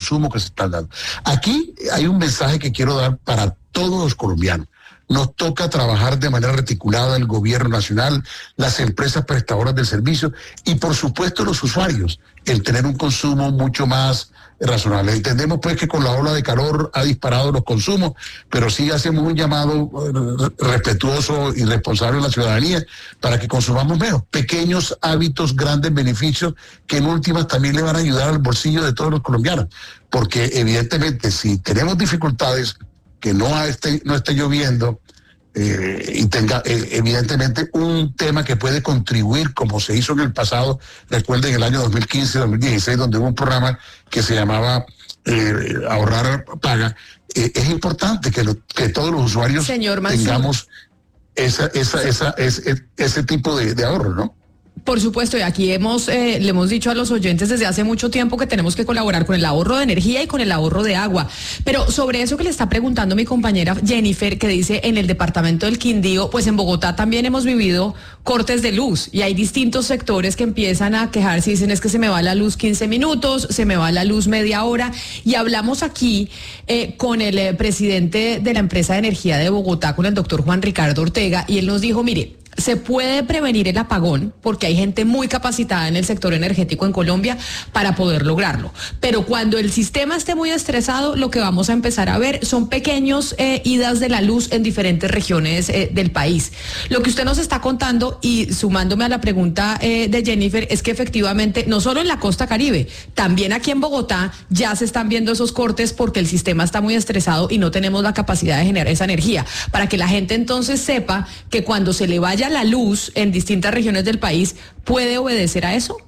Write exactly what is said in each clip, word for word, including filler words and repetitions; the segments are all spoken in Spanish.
consumo que se están dando. Aquí hay un mensaje que quiero dar para todos los colombianos. Nos toca trabajar de manera reticulada el gobierno nacional, las empresas prestadoras del servicio y por supuesto los usuarios, el tener un consumo mucho más razonable. Entendemos pues que con la ola de calor ha disparado los consumos, pero sí hacemos un llamado respetuoso y responsable a la ciudadanía para que consumamos menos. Pequeños hábitos, grandes beneficios que en últimas también le van a ayudar al bolsillo de todos los colombianos, porque evidentemente si tenemos dificultades, que no esté, no esté lloviendo eh, y tenga eh, evidentemente un tema que puede contribuir como se hizo en el pasado. Recuerden el año dos mil quince, dos mil dieciséis, donde hubo un programa que se llamaba eh, Ahorrar Paga. Eh, es importante que, lo, que todos los usuarios Señor Mansur, tengamos esa, esa, esa, ese, ese tipo de, de ahorro, ¿no? Por supuesto, y aquí hemos eh, le hemos dicho a los oyentes desde hace mucho tiempo que tenemos que colaborar con el ahorro de energía y con el ahorro de agua. Pero sobre eso que le está preguntando mi compañera Jennifer, que dice en el departamento del Quindío, pues en Bogotá también hemos vivido cortes de luz y hay distintos sectores que empiezan a quejarse y dicen es que se me va la luz quince minutos, se me va la luz media hora. Y hablamos aquí eh, con el eh, presidente de la empresa de energía de Bogotá, con el doctor Juan Ricardo Ortega, y él nos dijo, mire, se puede prevenir el apagón porque hay gente muy capacitada en el sector energético en Colombia para poder lograrlo. Pero cuando el sistema esté muy estresado, lo que vamos a empezar a ver son pequeños eh, idas de la luz en diferentes regiones eh, del país. Lo que usted nos está contando, y sumándome a la pregunta eh, de Jennifer, es que efectivamente, no solo en la costa Caribe, también aquí en Bogotá ya se están viendo esos cortes porque el sistema está muy estresado y no tenemos la capacidad de generar esa energía. Para que la gente entonces sepa que cuando se le vaya la luz en distintas regiones del país, ¿puede obedecer a eso?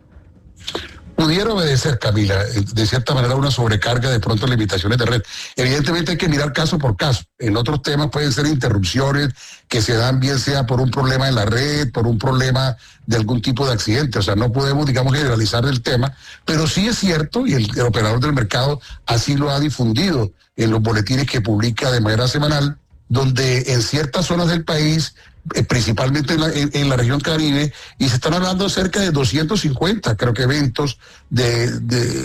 Pudiera obedecer, Camila, de cierta manera una sobrecarga, de pronto limitaciones de red. Evidentemente hay que mirar caso por caso. En otros temas pueden ser interrupciones que se dan bien sea por un problema en la red, por un problema de algún tipo de accidente. O sea, no podemos, digamos, generalizar el tema, pero sí es cierto, y el, el operador del mercado así lo ha difundido en los boletines que publica de manera semanal, donde en ciertas zonas del país, principalmente en la, en, en la región Caribe, y se están hablando cerca de doscientos cincuenta, creo que eventos de,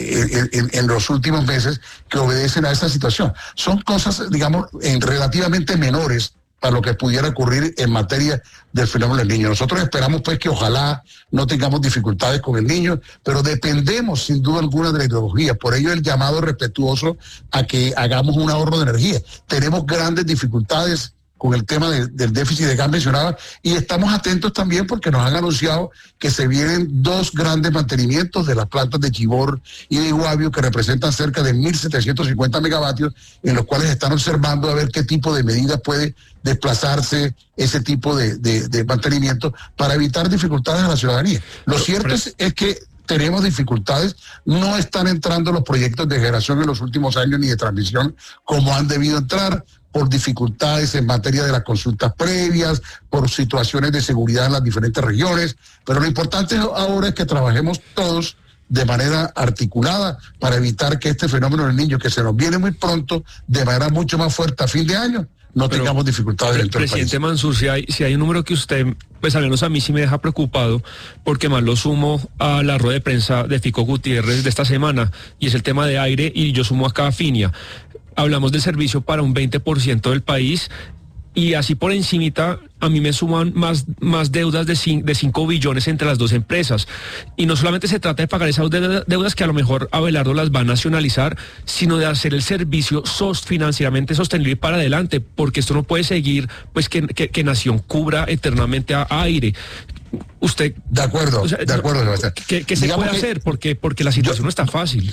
de en, en los últimos meses que obedecen a esta situación. Son cosas, digamos, en relativamente menores para lo que pudiera ocurrir en materia del fenómeno del Niño. Nosotros esperamos pues que ojalá no tengamos dificultades con el Niño, pero dependemos sin duda alguna de la hidrología. Por ello el llamado respetuoso a que hagamos un ahorro de energía. Tenemos grandes dificultades con el tema de, del déficit de gas mencionado, y estamos atentos también porque nos han anunciado que se vienen dos grandes mantenimientos de las plantas de Chivor y de Guavio que representan cerca de mil setecientos cincuenta megavatios, en los cuales están observando a ver qué tipo de medidas puede desplazarse ese tipo de, de, de mantenimiento para evitar dificultades a la ciudadanía. Lo cierto es, es que tenemos dificultades, no están entrando los proyectos de generación en los últimos años ni de transmisión como han debido entrar, por dificultades en materia de las consultas previas, por situaciones de seguridad en las diferentes regiones, pero lo importante ahora es que trabajemos todos de manera articulada para evitar que este fenómeno del Niño, que se nos viene muy pronto, de manera mucho más fuerte a fin de año, no pero, tengamos dificultades dentro del país. Presidente Mansur, si hay, si hay un número que usted, pues al menos a mí sí me deja preocupado, porque más lo sumo a la rueda de prensa de Fico Gutiérrez de esta semana, y es el tema de aire, y yo sumo acá a Finia. Hablamos del servicio para un veinte por ciento del país, y así por encimita a mí me suman más, más deudas de cinco billones entre las dos empresas. Y no solamente se trata de pagar esas deudas que a lo mejor Abelardo las va a nacionalizar, sino de hacer el servicio sos, financieramente sostenible para adelante, porque esto no puede seguir, pues que, que, que Nación cubra eternamente a, a aire. Usted... De acuerdo, o sea, de acuerdo, Sebastián. ¿Qué, qué se puede que, hacer? Porque, porque la situación yo, no está fácil.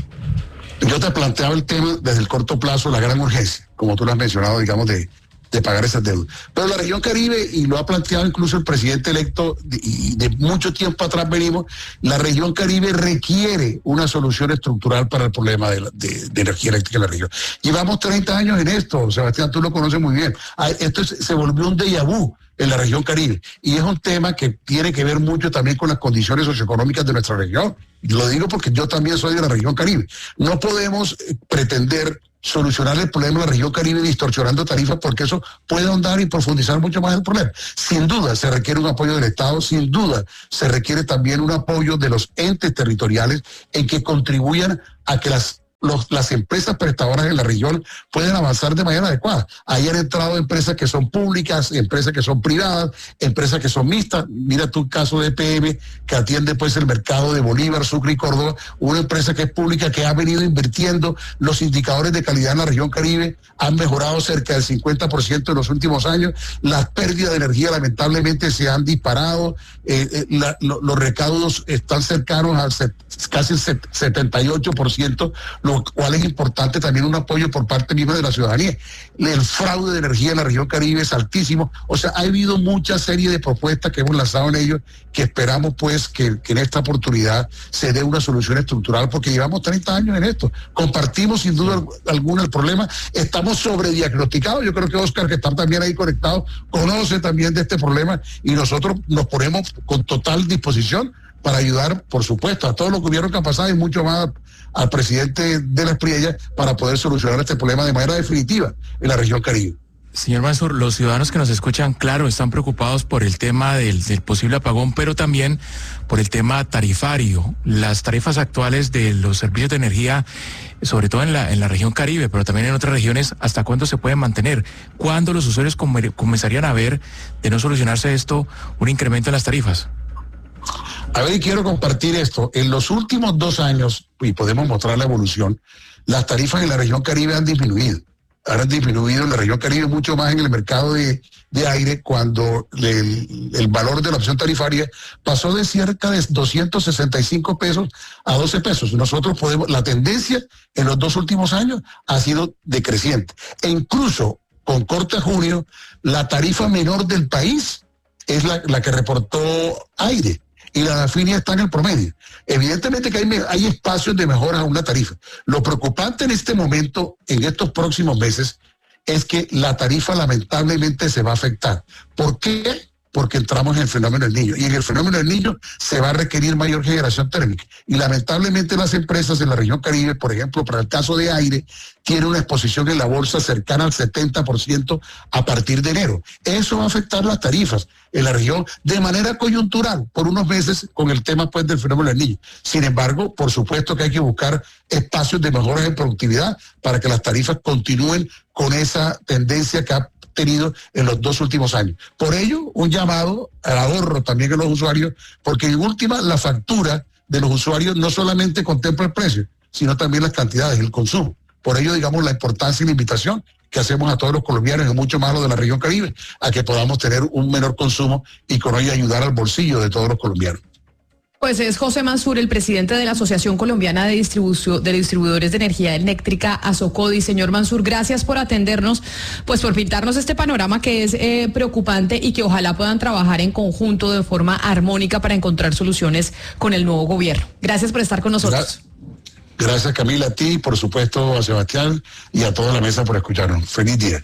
Yo te planteaba el tema desde el corto plazo, la gran urgencia, como tú lo has mencionado, digamos, de, de pagar esas deudas. Pero la región Caribe, y lo ha planteado incluso el presidente electo, y de mucho tiempo atrás venimos, la región Caribe requiere una solución estructural para el problema de, la, de, de energía eléctrica en la región. Llevamos treinta años en esto, Sebastián, tú lo conoces muy bien. Esto es, se volvió un déjà vu en la región Caribe, y es un tema que tiene que ver mucho también con las condiciones socioeconómicas de nuestra región. Lo digo porque yo también soy de la región Caribe. No podemos pretender solucionar el problema de la región Caribe distorsionando tarifas, porque eso puede ahondar y profundizar mucho más el problema. Sin duda se requiere un apoyo del Estado, sin duda se requiere también un apoyo de los entes territoriales en que contribuyan a que las Los, las empresas prestadoras en la región pueden avanzar de manera adecuada. Ahí han entrado empresas que son públicas, empresas que son privadas, empresas que son mixtas. Mira tu caso de E P M, que atiende pues el mercado de Bolívar, Sucre y Córdoba, una empresa que es pública, que ha venido invirtiendo. Los indicadores de calidad en la región Caribe han mejorado cerca del cincuenta por ciento en los últimos años. Las pérdidas de energía lamentablemente se han disparado. Eh, eh, la, lo, los recaudos están cercanos al set, casi el setenta y ocho por ciento, lo cual es importante también un apoyo por parte misma de la ciudadanía. El fraude de energía en la región Caribe es altísimo. O sea, ha habido mucha serie de propuestas que hemos lanzado en ellos, que esperamos pues que, que en esta oportunidad se dé una solución estructural, porque llevamos treinta años en esto. Compartimos sin duda alguna el problema, estamos sobrediagnosticados. Yo creo que Oscar, que está también ahí conectado, conoce también de este problema, y nosotros nos ponemos con total disposición para ayudar, por supuesto, a todos los gobiernos que han pasado y mucho más al presidente de la Espriella, para poder solucionar este problema de manera definitiva en la región Caribe. Señor Mansur, los ciudadanos que nos escuchan, claro, están preocupados por el tema del, del posible apagón, pero también por el tema tarifario. Las tarifas actuales de los servicios de energía, sobre todo en la, en la región Caribe, pero también en otras regiones, ¿hasta cuándo se pueden mantener? ¿Cuándo los usuarios com- comenzarían a ver, de no solucionarse esto, un incremento en las tarifas? A ver, y quiero compartir esto. En los últimos dos años, y podemos mostrar la evolución, las tarifas en la región Caribe han disminuido. Han disminuido en la región Caribe, mucho más en el mercado de, de aire, cuando el, el valor de la opción tarifaria pasó de cerca de doscientos sesenta y cinco pesos a doce pesos. Nosotros podemos, la tendencia en los dos últimos años ha sido decreciente. E incluso con corte a junio, la tarifa menor del país es la, la que reportó aire, y la Dafinia está en el promedio. Evidentemente que hay, hay espacios de mejora a una tarifa. Lo preocupante en este momento, en estos próximos meses, es que la tarifa lamentablemente se va a afectar. ¿Por qué? Porque entramos en el fenómeno del Niño. Y en el fenómeno del Niño se va a requerir mayor generación térmica. Y lamentablemente las empresas en la región Caribe, por ejemplo, para el caso de aire, tienen una exposición en la bolsa cercana al setenta por ciento a partir de enero. Eso va a afectar las tarifas en la región de manera coyuntural por unos meses con el tema pues del fenómeno del Niño. Sin embargo, por supuesto que hay que buscar espacios de mejoras en productividad para que las tarifas continúen con esa tendencia que ha tenido en los dos últimos años. Por ello, un llamado al ahorro también de los usuarios, porque en última la factura de los usuarios no solamente contempla el precio, sino también las cantidades, el consumo. Por ello, digamos, la importancia y la invitación que hacemos a todos los colombianos, y mucho más los de la región Caribe, a que podamos tener un menor consumo y con ello ayudar al bolsillo de todos los colombianos. Pues es José Mansur, el presidente de la Asociación Colombiana de Distribución de Distribuidores de Energía Eléctrica, Asocodi. Señor Mansur, gracias por atendernos, pues por pintarnos este panorama que es eh, preocupante, y que ojalá puedan trabajar en conjunto de forma armónica para encontrar soluciones con el nuevo gobierno. Gracias por estar con nosotros. Gracias, gracias Camila, a ti, por supuesto a Sebastián y a toda la mesa por escucharnos. Feliz día.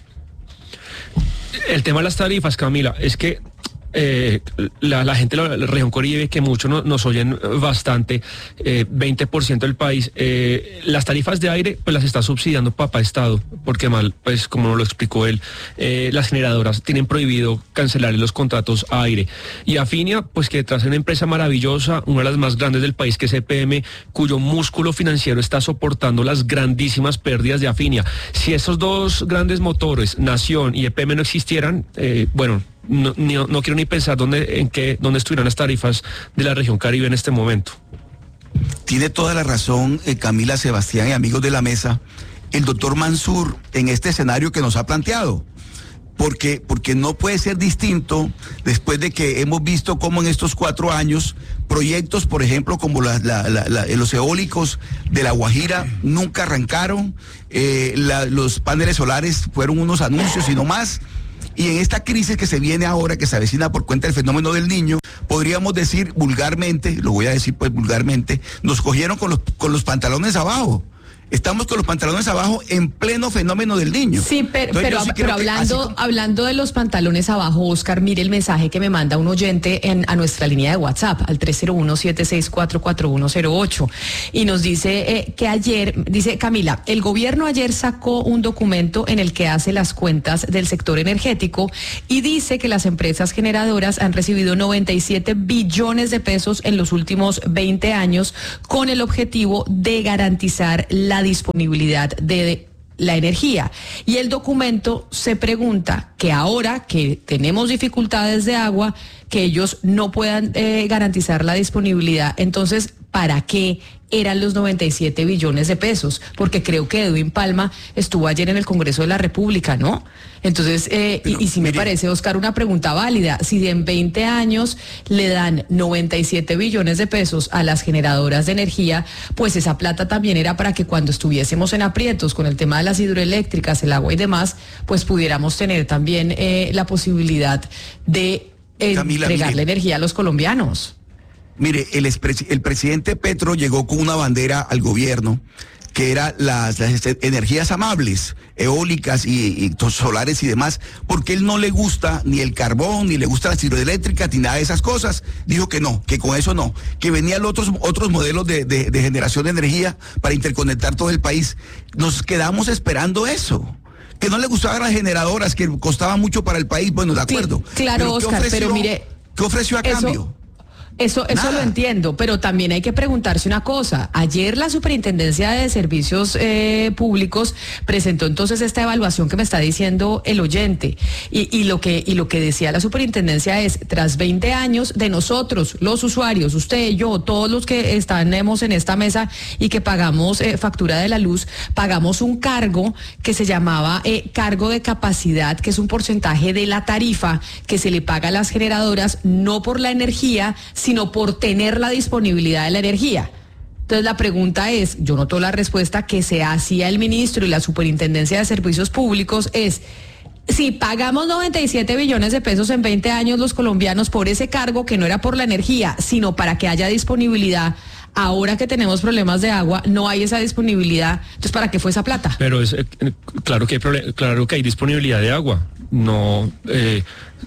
El tema de las tarifas, Camila, es que Eh, la, la gente de la región Caribe, que muchos no, nos oyen bastante, eh, veinte por ciento del país, eh, las tarifas de aire pues las está subsidiando Papá Estado, porque mal, pues como nos lo explicó él, eh, las generadoras tienen prohibido cancelar los contratos a aire. Y Afinia, pues que detrás de una empresa maravillosa, una de las más grandes del país, que es E P M, cuyo músculo financiero está soportando las grandísimas pérdidas de Afinia. Si estos dos grandes motores, Nación y E P M, no existieran, eh, bueno, No, no, no quiero ni pensar dónde, en qué, dónde estuvieran las tarifas de la región Caribe en este momento. Tiene toda la razón, eh, Camila, Sebastián y amigos de la mesa, el doctor Mansur en este escenario que nos ha planteado. Porque, porque no puede ser distinto después de que hemos visto cómo en estos cuatro años proyectos, por ejemplo, como la, la, la, la, los eólicos de La Guajira nunca arrancaron, eh, la, los paneles solares fueron unos anuncios y no más. Y en esta crisis que se viene ahora, que se avecina por cuenta del fenómeno del Niño, podríamos decir vulgarmente, lo voy a decir pues vulgarmente, nos cogieron con los, con los pantalones abajo. Estamos con los pantalones abajo en pleno fenómeno del Niño. Sí, pero, pero, sí pero hablando, como... hablando de los pantalones abajo, Oscar, mire el mensaje que me manda un oyente en, a nuestra línea de WhatsApp, al tres cero uno, siete seis cuatro, cuatro uno cero ocho. Y nos dice eh, que ayer, dice Camila, el gobierno ayer sacó un documento en el que hace las cuentas del sector energético y dice que las empresas generadoras han recibido noventa y siete billones de pesos en los últimos veinte años con el objetivo de garantizar la la disponibilidad de la energía. Y el documento se pregunta que ahora que tenemos dificultades de agua, que ellos no puedan eh, garantizar la disponibilidad, entonces, ¿para qué eran los noventa y siete billones de pesos? Porque creo que Edwin Palma estuvo ayer en el Congreso de la República, ¿no? Entonces, eh, Pero, y, y sí mire, me parece, Oscar, una pregunta válida. Si en veinte años le dan noventa y siete billones de pesos a las generadoras de energía, pues esa plata también era para que cuando estuviésemos en aprietos con el tema de las hidroeléctricas, el agua y demás, pues pudiéramos tener también eh, la posibilidad de eh, Camila, entregarle mire. energía a los colombianos. Mire, el, expres- el presidente Petro llegó con una bandera al gobierno que era las, las energías amables, eólicas y, y solares y demás, porque él no le gusta ni el carbón, ni le gusta las hidroeléctricas, ni nada de esas cosas. Dijo que no, que con eso no, que venían otros, otros modelos de, de, de generación de energía para interconectar todo el país. Nos quedamos esperando eso. Que no le gustaban las generadoras, que costaban mucho para el país, bueno, de acuerdo. Sí, claro, pero Oscar, ofreció, pero mire, ¿qué ofreció a eso, cambio? Eso, eso Nada. lo entiendo, pero también hay que preguntarse una cosa. Ayer la Superintendencia de Servicios eh, Públicos presentó entonces esta evaluación que me está diciendo el oyente. Y, y, lo que, y lo que decía la Superintendencia es, tras veinte años de nosotros, los usuarios, usted, yo, todos los que estamos en esta mesa y que pagamos eh, factura de la luz, pagamos un cargo que se llamaba eh, cargo de capacidad, que es un porcentaje de la tarifa que se le paga a las generadoras, no por la energía, sino por tener la disponibilidad de la energía. Entonces la pregunta es, yo noto la respuesta que se hacía el ministro y la Superintendencia de Servicios Públicos es, si pagamos noventa y siete billones de pesos en veinte años los colombianos por ese cargo que no era por la energía, sino para que haya disponibilidad, ahora que tenemos problemas de agua, no hay esa disponibilidad, entonces ¿para qué fue esa plata? Pero es eh, claro que hay prole- claro que hay disponibilidad de agua. No eh,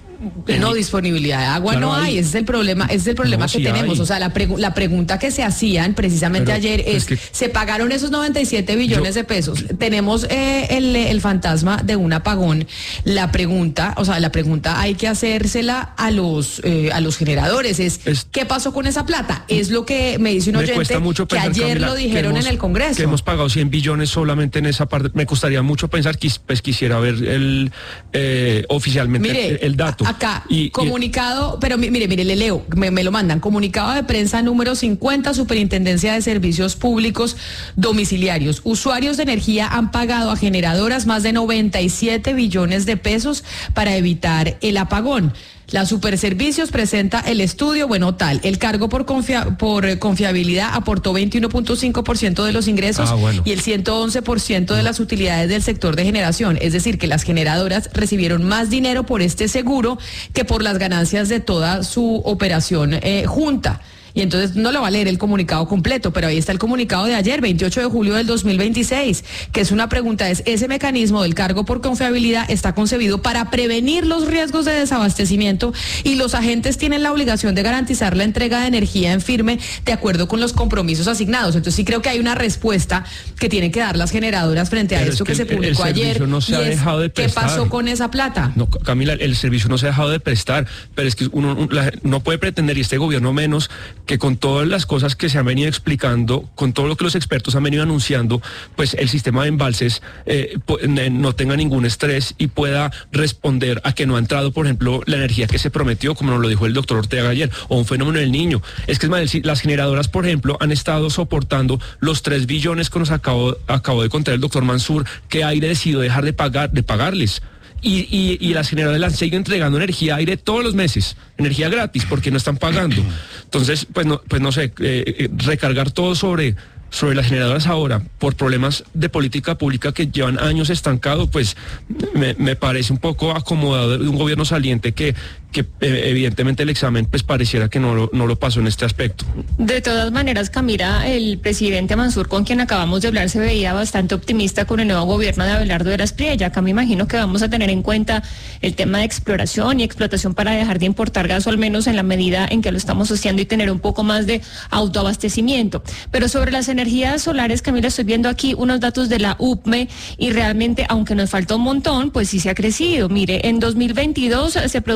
No, disponibilidad de agua Claro, no hay, hay. ese es el problema, ese es el problema No, que sí tenemos. hay. O sea, la, pregu- la pregunta que se hacían precisamente Pero, ayer es, es que- se pagaron esos noventa y siete billones Yo- de pesos, tenemos eh, el, el fantasma de un apagón, la pregunta, o sea, la pregunta hay que hacérsela a los eh, a los generadores, es, Es- ¿qué pasó con esa plata? Es lo que me dice un Me oyente cuesta mucho que pensar, ayer Camila, lo que dijeron hemos- en el Congreso. Que hemos pagado cien billones solamente en esa parte. Me costaría mucho pensar que pues, quisiera ver el eh, oficialmente Mire, el, el dato. a- acá, Y- y- comunicado, pero mi- mire, mire, le leo, me, me lo mandan, comunicado de prensa número cincuenta, Superintendencia de Servicios Públicos Domiciliarios. Usuarios de energía han pagado a generadoras más de noventa y siete billones de pesos para evitar el apagón. La Superservicios presenta el estudio, bueno, tal, el cargo por, confia- por eh, confiabilidad aportó veintiuno punto cinco por ciento de los ingresos Ah, bueno. y el ciento once por ciento de las utilidades del sector de generación. Es decir, que las generadoras recibieron más dinero por este seguro que por las ganancias de toda su operación eh, junta. Y entonces no lo va a leer el comunicado completo, pero ahí está el comunicado de ayer, veintiocho de julio del dos mil veintiséis, que es una pregunta, es, ¿ese mecanismo del cargo por confiabilidad está concebido para prevenir los riesgos de desabastecimiento y los agentes tienen la obligación de garantizar la entrega de energía en firme de acuerdo con los compromisos asignados? Entonces sí creo que hay una respuesta que tienen que dar las generadoras frente a Pero es esto que, que se el- el publicó ayer. servicio no se y ha es, dejado de ¿qué prestar. pasó con esa plata? No, Camila, el servicio no se ha dejado de prestar, pero es que uno un- la- no puede pretender, y este gobierno menos, que con todas las cosas que se han venido explicando, con todo lo que los expertos han venido anunciando, pues el sistema de embalses eh, pu- ne- no tenga ningún estrés y pueda responder a que no ha entrado, por ejemplo, la energía que se prometió, como nos lo dijo el doctor Ortega ayer, o un fenómeno del niño. Es que es más, las generadoras, por ejemplo, han estado soportando los tres billones que nos acabó, acabó de contar el doctor Mansur, que Aire decidió dejar de pagar, de pagarles. Y, y, y las generadoras le han seguido entregando energía a Aire todos los meses, energía gratis, porque no están pagando. Entonces, pues no, pues no sé, eh, eh, recargar todo sobre, sobre las generadoras ahora por problemas de política pública que llevan años estancados, pues me, me parece un poco acomodado de un gobierno saliente que, que eh, evidentemente el examen pues pareciera que no lo, no lo pasó en este aspecto. De todas maneras, Camila, el presidente Mansur, con quien acabamos de hablar, se veía bastante optimista con el nuevo gobierno de Abelardo Eras Priella. Acá me imagino que vamos a tener en cuenta el tema de exploración y explotación para dejar de importar gas, o al menos en la medida en que lo estamos haciendo, y tener un poco más de autoabastecimiento. Pero sobre las energías solares, Camila, estoy viendo aquí unos datos de la U P M E y realmente, aunque nos falta un montón, pues sí se ha crecido. Mire, en dos mil veintidós se producían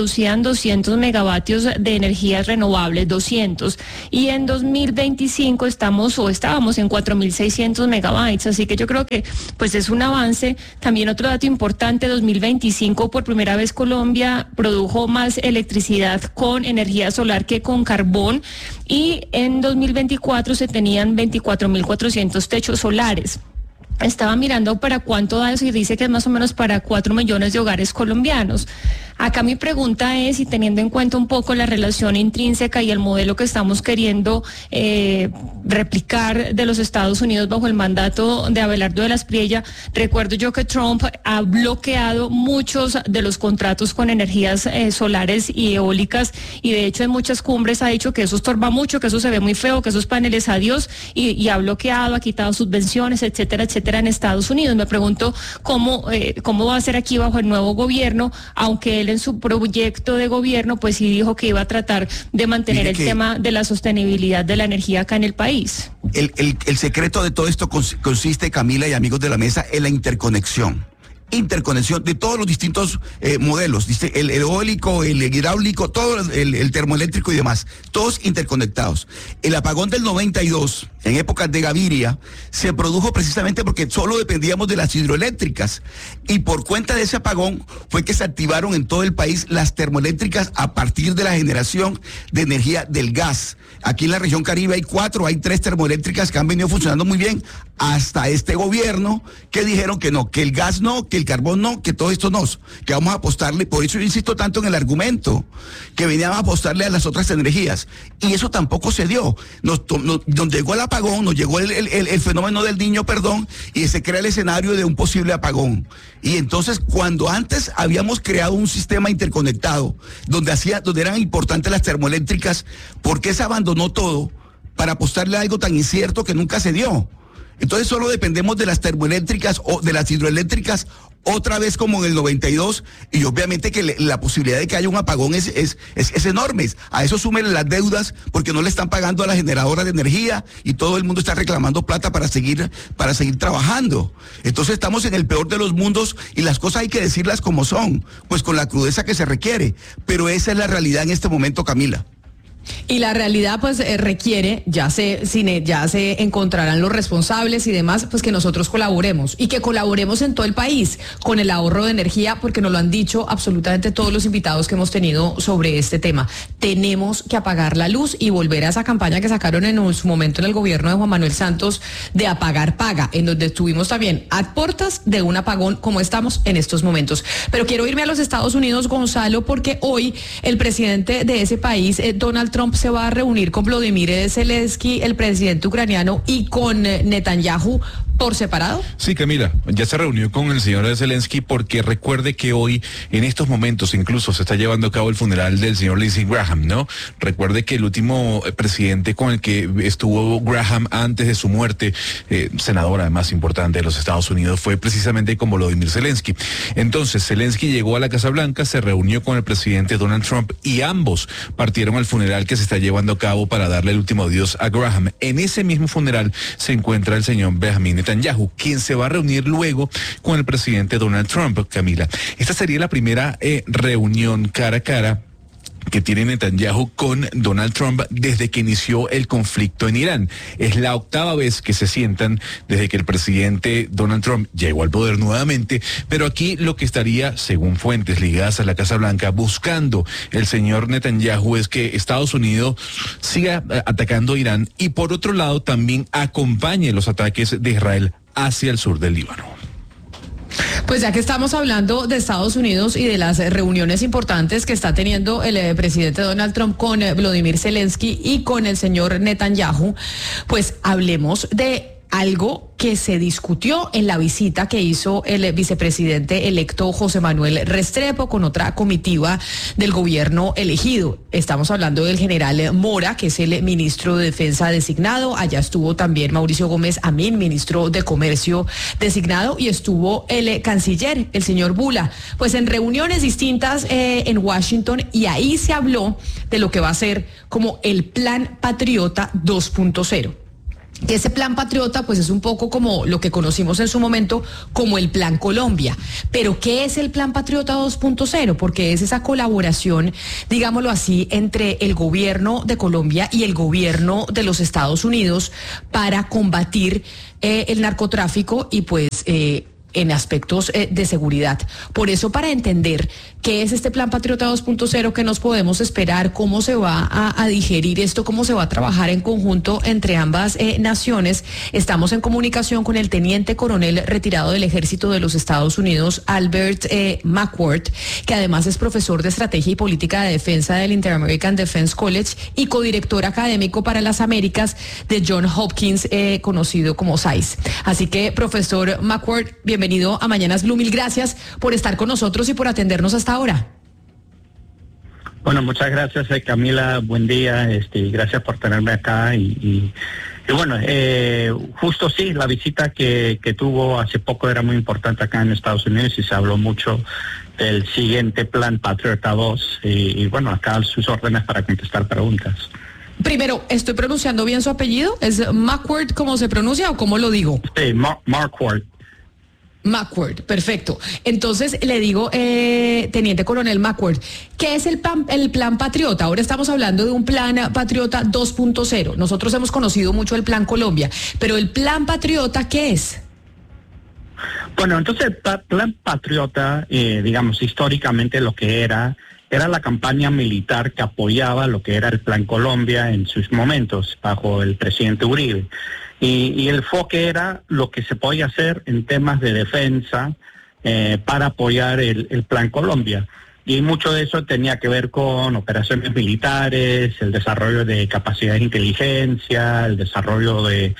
doscientos megavatios de energías renovables, doscientos, y en dos mil veinticinco estamos o estábamos en cuatro mil seiscientos megabytes, así que yo creo que pues es un avance. También otro dato importante, dos mil veinticinco por primera vez Colombia produjo más electricidad con energía solar que con carbón, y en dos mil veinticuatro se tenían veinticuatro mil cuatrocientos techos solares. Estaba mirando para cuánto da eso y dice que es más o menos para cuatro millones de hogares colombianos. Acá mi pregunta es, y teniendo en cuenta un poco la relación intrínseca y el modelo que estamos queriendo eh, replicar de los Estados Unidos bajo el mandato de Abelardo de la Espriella, recuerdo yo que Trump ha bloqueado muchos de los contratos con energías eh, solares y eólicas, y de hecho en muchas cumbres ha dicho que eso estorba mucho, que eso se ve muy feo, que esos paneles adiós, y, y ha bloqueado, ha quitado subvenciones, etcétera, etcétera, en Estados Unidos. Me pregunto cómo, eh, cómo va a ser aquí bajo el nuevo gobierno, aunque él en su proyecto de gobierno pues sí dijo que iba a tratar de mantener el tema de la sostenibilidad de la energía acá en el país. El, el, el secreto de todo esto consiste, Camila y amigos de la mesa, en la interconexión. Interconexión de todos los distintos eh, modelos, el, el eólico, el hidráulico, todo el, el termoeléctrico y demás, todos interconectados. El apagón del noventa y dos, en épocas de Gaviria, se produjo precisamente porque solo dependíamos de las hidroeléctricas, y por cuenta de ese apagón fue que se activaron en todo el país las termoeléctricas a partir de la generación de energía del gas. Aquí en la región Caribe hay cuatro, hay tres termoeléctricas que han venido funcionando muy bien hasta este gobierno, que dijeron que no, que el gas no, que el carbón no, que todo esto no, que vamos a apostarle. Por eso yo insisto tanto en el argumento, que veníamos a apostarle a las otras energías, y eso tampoco se dio. Nos, nos, nos llegó el apagón, nos llegó el, el, el fenómeno del Niño, perdón, y se crea el escenario de un posible apagón. Y entonces, cuando antes habíamos creado un sistema interconectado, donde hacía, donde eran importantes las termoeléctricas, ¿por qué se abandonó todo para apostarle a algo tan incierto que nunca se dio? Entonces solo dependemos de las termoeléctricas o de las hidroeléctricas otra vez como en el noventa y dos, y obviamente que le, la posibilidad de que haya un apagón es, es, es, es enorme. A eso sumen las deudas, porque no le están pagando a la generadora de energía y todo el mundo está reclamando plata para seguir, para seguir trabajando. Entonces estamos en el peor de los mundos, y las cosas hay que decirlas como son, pues con la crudeza que se requiere. Pero esa es la realidad en este momento, Camila. Y la realidad pues eh, requiere, ya se, cine, ya se encontrarán los responsables y demás, pues que nosotros colaboremos, y que colaboremos en todo el país con el ahorro de energía, porque nos lo han dicho absolutamente todos los invitados que hemos tenido sobre este tema. Tenemos que apagar la luz y volver a esa campaña que sacaron en su momento en el gobierno de Juan Manuel Santos, de apagar paga, en donde estuvimos también a puertas de un apagón como estamos en estos momentos. Pero quiero irme a los Estados Unidos, Gonzalo, porque hoy el presidente de ese país, eh, Donald Trump, se va a reunir con Volodymyr Zelensky, el presidente ucraniano, y con Netanyahu por separado. Sí, Camila, ya se reunió con el señor Zelensky, porque recuerde que hoy, en estos momentos, incluso se está llevando a cabo el funeral del señor Lindsey Graham, ¿no? Recuerde que el último presidente con el que estuvo Graham antes de su muerte, eh, senador además importante de los Estados Unidos, fue precisamente con Volodymyr Zelensky. Entonces, Zelensky llegó a la Casa Blanca, se reunió con el presidente Donald Trump, y ambos partieron al funeral que se está llevando a cabo para darle el último adiós a Graham. En ese mismo funeral se encuentra el señor Benjamin Netanyahu, quien se va a reunir luego con el presidente Donald Trump, Camila. Esta sería la primera eh, reunión cara a cara que tiene Netanyahu con Donald Trump desde que inició el conflicto en Irán. Es la octava vez que se sientan desde que el presidente Donald Trump llegó al poder nuevamente, pero aquí lo que estaría, según fuentes ligadas a la Casa Blanca, buscando el señor Netanyahu es que Estados Unidos siga atacando a Irán, y por otro lado también acompañe los ataques de Israel hacia el sur del Líbano. Pues ya que estamos hablando de Estados Unidos y de las reuniones importantes que está teniendo el eh, presidente Donald Trump con eh, Volodymyr Zelensky y con el señor Netanyahu, pues hablemos de algo que se discutió en la visita que hizo el vicepresidente electo José Manuel Restrepo con otra comitiva del gobierno elegido. Estamos hablando del general Mora, que es el ministro de Defensa designado. Allá estuvo también Mauricio Gómez Amín, ministro de Comercio designado, y estuvo el canciller, el señor Bula, pues en reuniones distintas eh, en Washington, y ahí se habló de lo que va a ser como el Plan Patriota dos punto cero. que ese plan Patriota pues es un poco como lo que conocimos en su momento como el Plan Colombia. Pero ¿qué es el Plan Patriota dos punto cero? Porque es esa colaboración, digámoslo así, entre el gobierno de Colombia y el gobierno de los Estados Unidos para combatir eh, el narcotráfico y pues eh, en aspectos eh, de seguridad. Por eso, para entender qué es este Plan Patriota dos punto cero, qué nos podemos esperar, cómo se va a, a digerir esto, cómo se va a trabajar en conjunto entre ambas eh, naciones, estamos en comunicación con el teniente coronel retirado del Ejército de los Estados Unidos, Albert eh, McCord, que además es profesor de Estrategia y Política de Defensa del Inter-American Defense College y codirector académico para las Américas de Johns Hopkins, eh, conocido como S A I S. Así que, profesor McCord, bienvenido. Bienvenido a Mañanas Blue, mil gracias por estar con nosotros y por atendernos hasta ahora. Bueno, muchas gracias, eh, Camila, buen día, este, gracias por tenerme acá y, y, y bueno, eh, justo sí, la visita que, que tuvo hace poco era muy importante acá en Estados Unidos y se habló mucho del siguiente plan Patriota dos y, y bueno, acá sus órdenes para contestar preguntas. Primero, ¿estoy pronunciando bien su apellido? ¿Es McCord como se pronuncia o cómo lo digo? Sí, Mar McCord. McCord, perfecto. Entonces le digo, eh, teniente coronel McCord, ¿qué es el plan, el plan Patriota? Ahora estamos hablando de un plan Patriota dos punto cero. Nosotros hemos conocido mucho el plan Colombia, pero el plan Patriota, ¿qué es? Bueno, entonces el plan Patriota, eh, digamos, históricamente lo que era, era la campaña militar que apoyaba lo que era el plan Colombia en sus momentos, bajo el presidente Uribe. Y, y el enfoque era lo que se podía hacer en temas de defensa eh, para apoyar el, el Plan Colombia. Y mucho de eso tenía que ver con operaciones militares, el desarrollo de capacidades de inteligencia, el desarrollo de,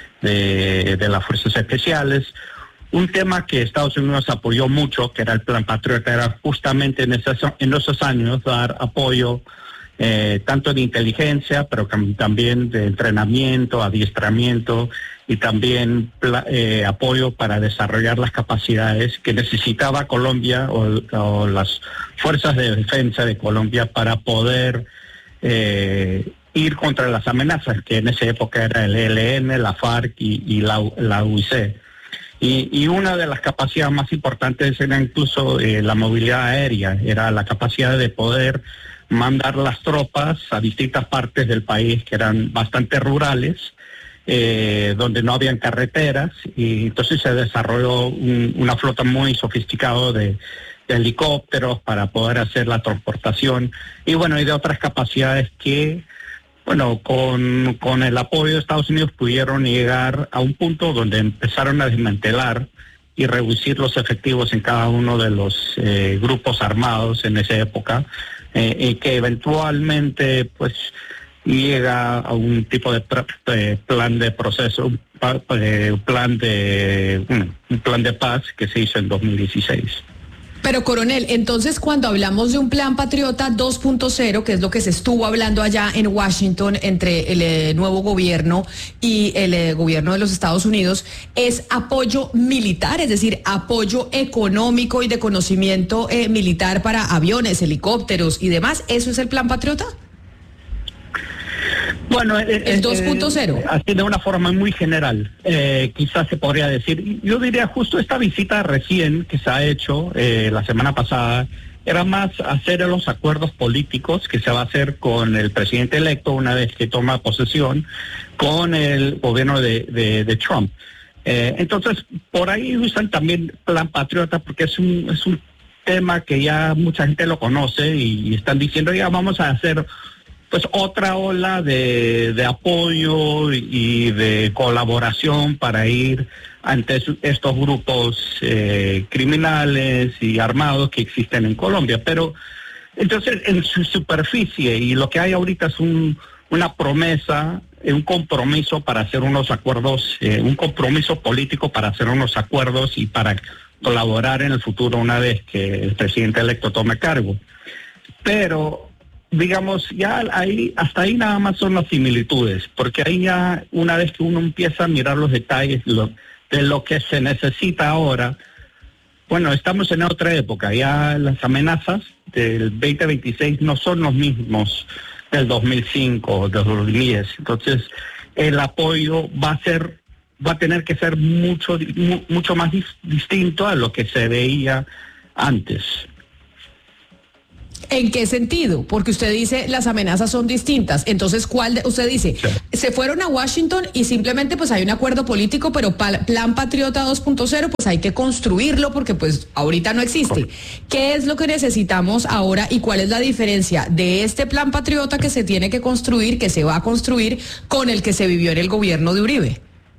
de, de las fuerzas especiales. Un tema que Estados Unidos apoyó mucho, que era el Plan Patriota, era justamente en esos, en esos años dar apoyo Eh, tanto de inteligencia, pero también de entrenamiento, adiestramiento y también eh, apoyo para desarrollar las capacidades que necesitaba Colombia o, o las fuerzas de defensa de Colombia para poder eh, ir contra las amenazas, que en esa época era el E L N, la FARC y, y la, la U I C. Y, y una de las capacidades más importantes era incluso eh, la movilidad aérea, era la capacidad de poder mandar las tropas a distintas partes del país que eran bastante rurales, eh, donde no habían carreteras, y entonces se desarrolló un, una flota muy sofisticada de, de helicópteros para poder hacer la transportación, y bueno, y de otras capacidades que, bueno, con, con el apoyo de Estados Unidos pudieron llegar a un punto donde empezaron a desmantelar y reducir los efectivos en cada uno de los eh, grupos armados en esa época, eh, y que eventualmente pues llega a un tipo de, de plan de proceso, un, un plan de un, un plan de paz que se hizo en dos mil dieciséis. Pero, coronel, entonces cuando hablamos de un plan Patriota dos punto cero, que es lo que se estuvo hablando allá en Washington entre el eh, nuevo gobierno y el eh, gobierno de los Estados Unidos, es apoyo militar, es decir, apoyo económico y de conocimiento eh, militar para aviones, helicópteros y demás. ¿Eso es el plan Patriota? Bueno, eh, el dos punto cero. Eh, así de una forma muy general, eh, quizás se podría decir. Yo diría justo esta visita recién que se ha hecho eh, la semana pasada, era más hacer los acuerdos políticos que se va a hacer con el presidente electo una vez que toma posesión, con el gobierno de, de, de Trump. Eh, entonces, por ahí usan también Plan Patriota porque es un, es un tema que ya mucha gente lo conoce y, y están diciendo, ya vamos a hacer pues otra ola de, de apoyo y de colaboración para ir ante estos grupos eh, criminales y armados que existen en Colombia. Pero entonces en su superficie, y lo que hay ahorita es un, una promesa, un compromiso para hacer unos acuerdos, eh, un compromiso político para hacer unos acuerdos y para colaborar en el futuro una vez que el presidente electo tome cargo. Pero digamos, ya ahí, hasta ahí nada más son las similitudes, porque ahí ya una vez que uno empieza a mirar los detalles lo, de lo que se necesita ahora, bueno, estamos en otra época, ya las amenazas del veinte veintiséis no son los mismos del dos mil cinco o del dos mil diez, entonces el apoyo va a ser, va a tener que ser mucho, mucho más dis, distinto a lo que se veía antes. ¿En qué sentido? Porque usted dice las amenazas son distintas. Entonces, ¿cuál de, usted dice? Sí. Se fueron a Washington y simplemente pues hay un acuerdo político, pero pa, Plan Patriota dos punto cero pues hay que construirlo porque pues ahorita no existe. ¿Qué es lo que necesitamos ahora y cuál es la diferencia de este Plan Patriota que se tiene que construir, que se va a construir, con el que se vivió en el gobierno de Uribe?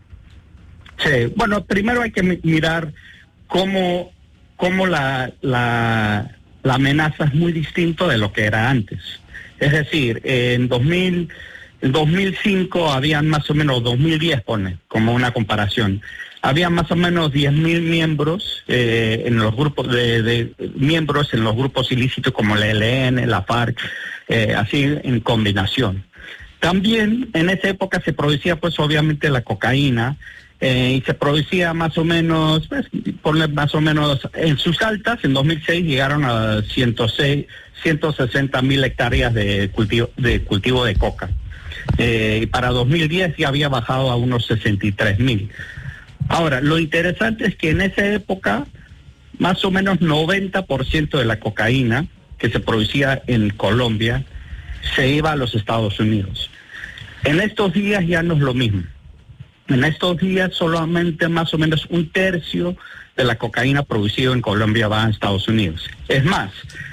Sí, bueno, primero hay que mirar cómo, cómo la... la la amenaza es muy distinto de lo que era antes. Es decir, en dos mil, en dos mil cinco habían más o menos, dos mil diez pone, como una comparación, había más o menos diez mil miembros eh, en los grupos de, de miembros en los grupos ilícitos como la E L N, la FARC, eh, así en combinación. También en esa época se producía pues obviamente la cocaína, Eh, y se producía más o menos, pues, ponle más o menos, en sus altas, en dos mil seis llegaron a ciento seis, ciento sesenta mil hectáreas de cultivo de cultivo de coca. Eh, y para dos mil diez ya había bajado a unos sesenta y tres mil. Ahora, lo interesante es que en esa época, más o menos noventa por ciento de la cocaína que se producía en Colombia se iba a los Estados Unidos. En estos días ya no es lo mismo. En estos días solamente más o menos un tercio de la cocaína producida en Colombia va a Estados Unidos. Es más,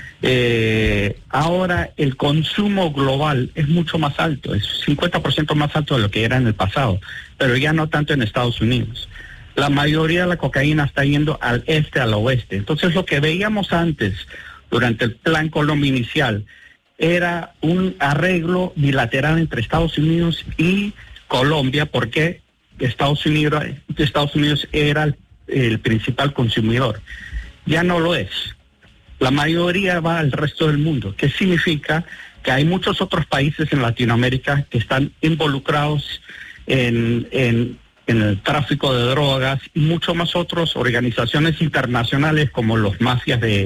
eh, ahora el consumo global es mucho más alto, es cincuenta por ciento más alto de lo que era en el pasado, pero ya no tanto en Estados Unidos. La mayoría de la cocaína está yendo al este, al oeste. Entonces lo que veíamos antes, durante el Plan Colombia inicial, era un arreglo bilateral entre Estados Unidos y Colombia, porque Estados Unidos, Estados Unidos era el, el principal consumidor. Ya no lo es. La mayoría va al resto del mundo, que significa que hay muchos otros países en Latinoamérica que están involucrados en, en, en el tráfico de drogas y muchas más otras organizaciones internacionales como los mafias de,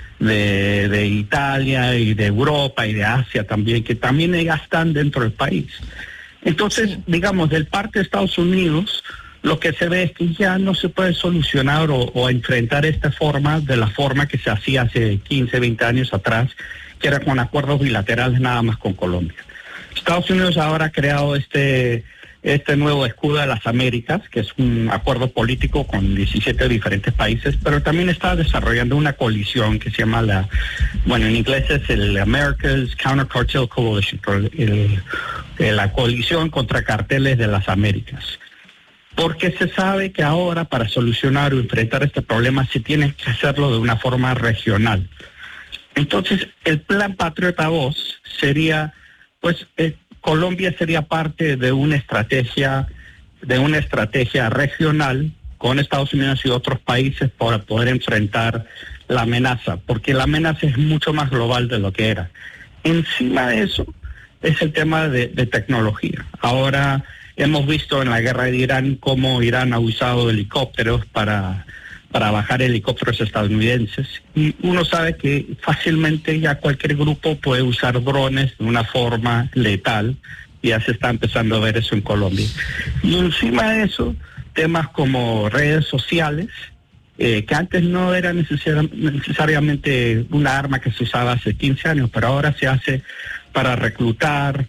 de, de Italia y de Europa y de Asia también, que también ya están dentro del país. Entonces, sí, digamos, del parte de Estados Unidos, lo que se ve es que ya no se puede solucionar o, o enfrentar esta forma de la forma que se hacía hace quince, veinte años atrás, que era con acuerdos bilaterales nada más con Colombia. Estados Unidos ahora ha creado este, este nuevo escudo de las Américas, que es un acuerdo político con diecisiete diferentes países, pero también está desarrollando una coalición que se llama la, bueno, en inglés es el America's Counter Cartel Coalition, el, el, la coalición contra carteles de las Américas. Porque se sabe que ahora para solucionar o enfrentar este problema se tiene que hacerlo de una forma regional. Entonces, el Plan Patriota dos sería, pues, eh, Colombia sería parte de una estrategia, de una estrategia regional con Estados Unidos y otros países para poder enfrentar la amenaza, porque la amenaza es mucho más global de lo que era. Encima de eso es el tema de, de tecnología. Ahora hemos visto en la guerra de Irán cómo Irán ha usado helicópteros para, para bajar helicópteros estadounidenses. Y uno sabe que fácilmente ya cualquier grupo puede usar drones de una forma letal. Y ya se está empezando a ver eso en Colombia. Y encima de eso, temas como redes sociales, eh, que antes no era necesari- necesariamente una arma que se usaba hace quince años, pero ahora se hace para reclutar,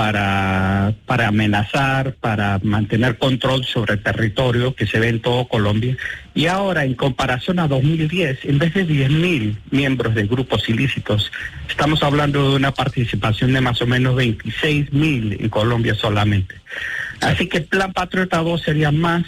para, para amenazar, para mantener control sobre el territorio que se ve en todo Colombia. Y ahora, en comparación a dos mil diez, en vez de diez mil miembros de grupos ilícitos, estamos hablando de una participación de más o menos veintiséis mil en Colombia solamente. Así que el Plan Patriota dos sería más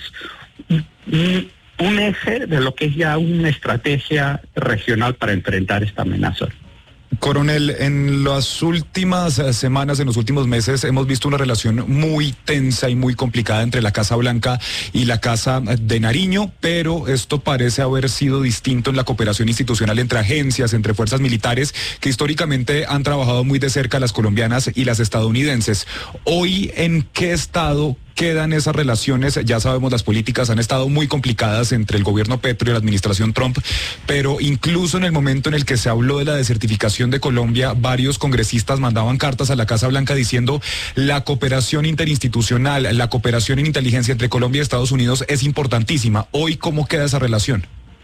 un, un eje de lo que es ya una estrategia regional para enfrentar esta amenaza. Coronel, en las últimas semanas, en los últimos meses, hemos visto una relación muy tensa y muy complicada entre la Casa Blanca y la Casa de Nariño, pero esto parece haber sido distinto en la cooperación institucional entre agencias, entre fuerzas militares, que históricamente han trabajado muy de cerca las colombianas y las estadounidenses. Hoy, ¿en qué estado quedan esas relaciones? Ya sabemos, las políticas han estado muy complicadas entre el gobierno Petro y la administración Trump, pero incluso en el momento en el que se habló de la desertificación de Colombia, varios congresistas mandaban cartas a la Casa Blanca diciendo la cooperación interinstitucional, la cooperación en inteligencia entre Colombia y Estados Unidos es importantísima. Hoy, ¿cómo queda esa relación?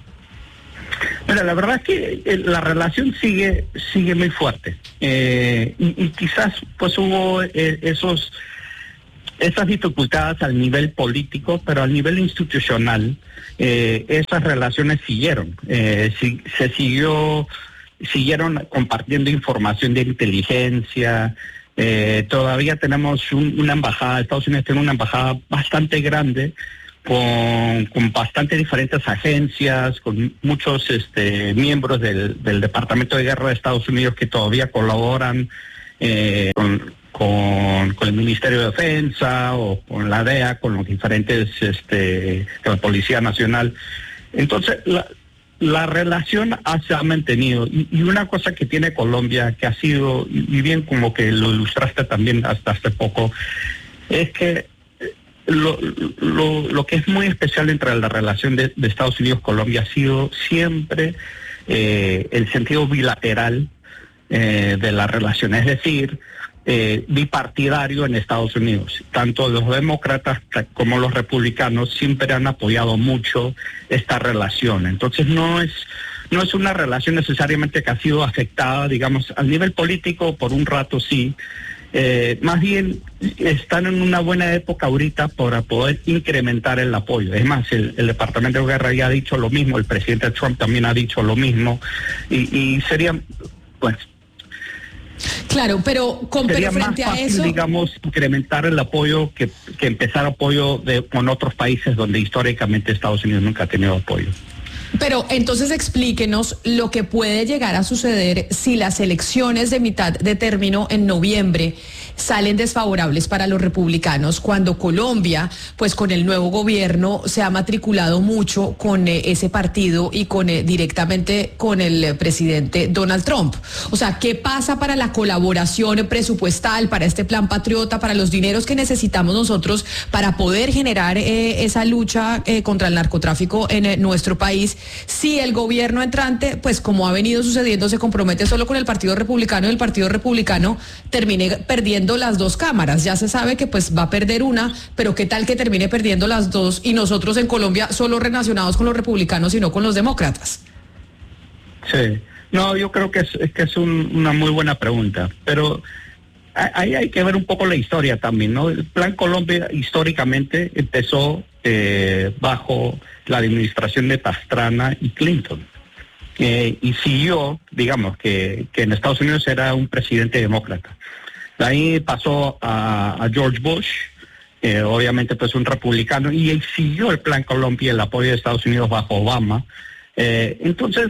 Mira, la verdad es que eh, la relación sigue sigue muy fuerte eh, y, y quizás pues hubo eh, esos esas dificultades al nivel político, pero al nivel institucional eh, esas relaciones siguieron, eh, si, se siguió siguieron compartiendo información de inteligencia. Eh, todavía tenemos un, una embajada, Estados Unidos tiene una embajada bastante grande, con, con bastante diferentes agencias, con muchos este, miembros del, del Departamento de Guerra de Estados Unidos que todavía colaboran eh, con, con, con el Ministerio de Defensa o con la D E A, con los diferentes, este, con la Policía Nacional. Entonces, la, la relación se ha mantenido. Y, y una cosa que tiene Colombia, que ha sido, y bien como que lo ilustraste también hasta hace poco, es que Lo, lo, lo que es muy especial entre la relación de, de Estados Unidos-Colombia ha sido siempre eh, el sentido bilateral eh, de la relación, es decir, eh, bipartidario en Estados Unidos. Tanto los demócratas como los republicanos siempre han apoyado mucho esta relación. Entonces no es, no es una relación necesariamente que ha sido afectada, digamos, al nivel político por un rato sí. Eh, más bien están en una buena época ahorita para poder incrementar el apoyo. Es más, el, el Departamento de Guerra ya ha dicho lo mismo, el presidente Trump también ha dicho lo mismo, y, y sería, pues... Claro, pero, con, sería pero frente más fácil, a eso, digamos, incrementar el apoyo que, que empezar apoyo de, con otros países donde históricamente Estados Unidos nunca ha tenido apoyo. Pero entonces explíquenos lo que puede llegar a suceder si las elecciones de mitad de término en noviembre salen desfavorables para los republicanos, cuando Colombia, pues con el nuevo gobierno, se ha matriculado mucho con eh, ese partido y con eh, directamente con el eh, presidente Donald Trump. O sea, ¿qué pasa para la colaboración presupuestal, para este plan patriota, para los dineros que necesitamos nosotros para poder generar eh, esa lucha eh, contra el narcotráfico en eh, nuestro país, si el gobierno entrante, pues como ha venido sucediendo, se compromete solo con el Partido Republicano y el Partido Republicano termine perdiendo las dos cámaras? Ya se sabe que pues va a perder una, pero ¿qué tal que termine perdiendo las dos y nosotros en Colombia solo relacionados con los republicanos y no con los demócratas? Sí, no, yo creo que es, es que es un, una muy buena pregunta, pero ahí hay que ver un poco la historia también, ¿no? El Plan Colombia históricamente empezó eh, bajo la administración de Pastrana y Clinton, eh, y siguió, digamos, que, que en Estados Unidos era un presidente demócrata. De ahí pasó a, a George Bush, eh, obviamente pues un republicano, y él siguió el Plan Colombia, el apoyo de Estados Unidos bajo Obama. Eh, entonces,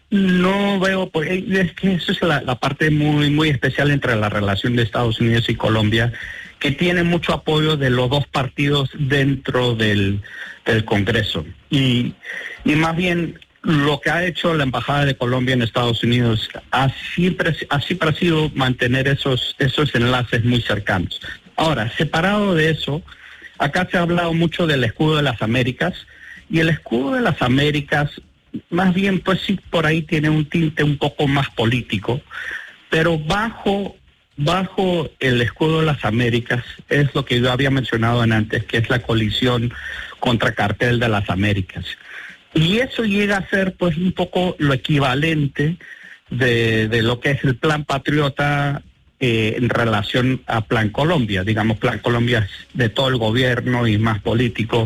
no veo, pues, es que eso es la, la parte muy, muy especial entre la relación de Estados Unidos y Colombia, que tiene mucho apoyo de los dos partidos dentro del, del Congreso. Y, y más bien, lo que ha hecho la Embajada de Colombia en Estados Unidos ha siempre, ha siempre ha sido mantener esos, esos enlaces muy cercanos. Ahora, separado de eso, acá se ha hablado mucho del escudo de las Américas, y el escudo de las Américas, más bien, pues sí, por ahí tiene un tinte un poco más político, pero bajo, bajo el escudo de las Américas es lo que yo había mencionado antes, que es la coalición contra Cartel de las Américas. Y eso llega a ser pues un poco lo equivalente de, de lo que es el Plan Patriota eh, en relación a Plan Colombia. Digamos, Plan Colombia es de todo el gobierno y más político.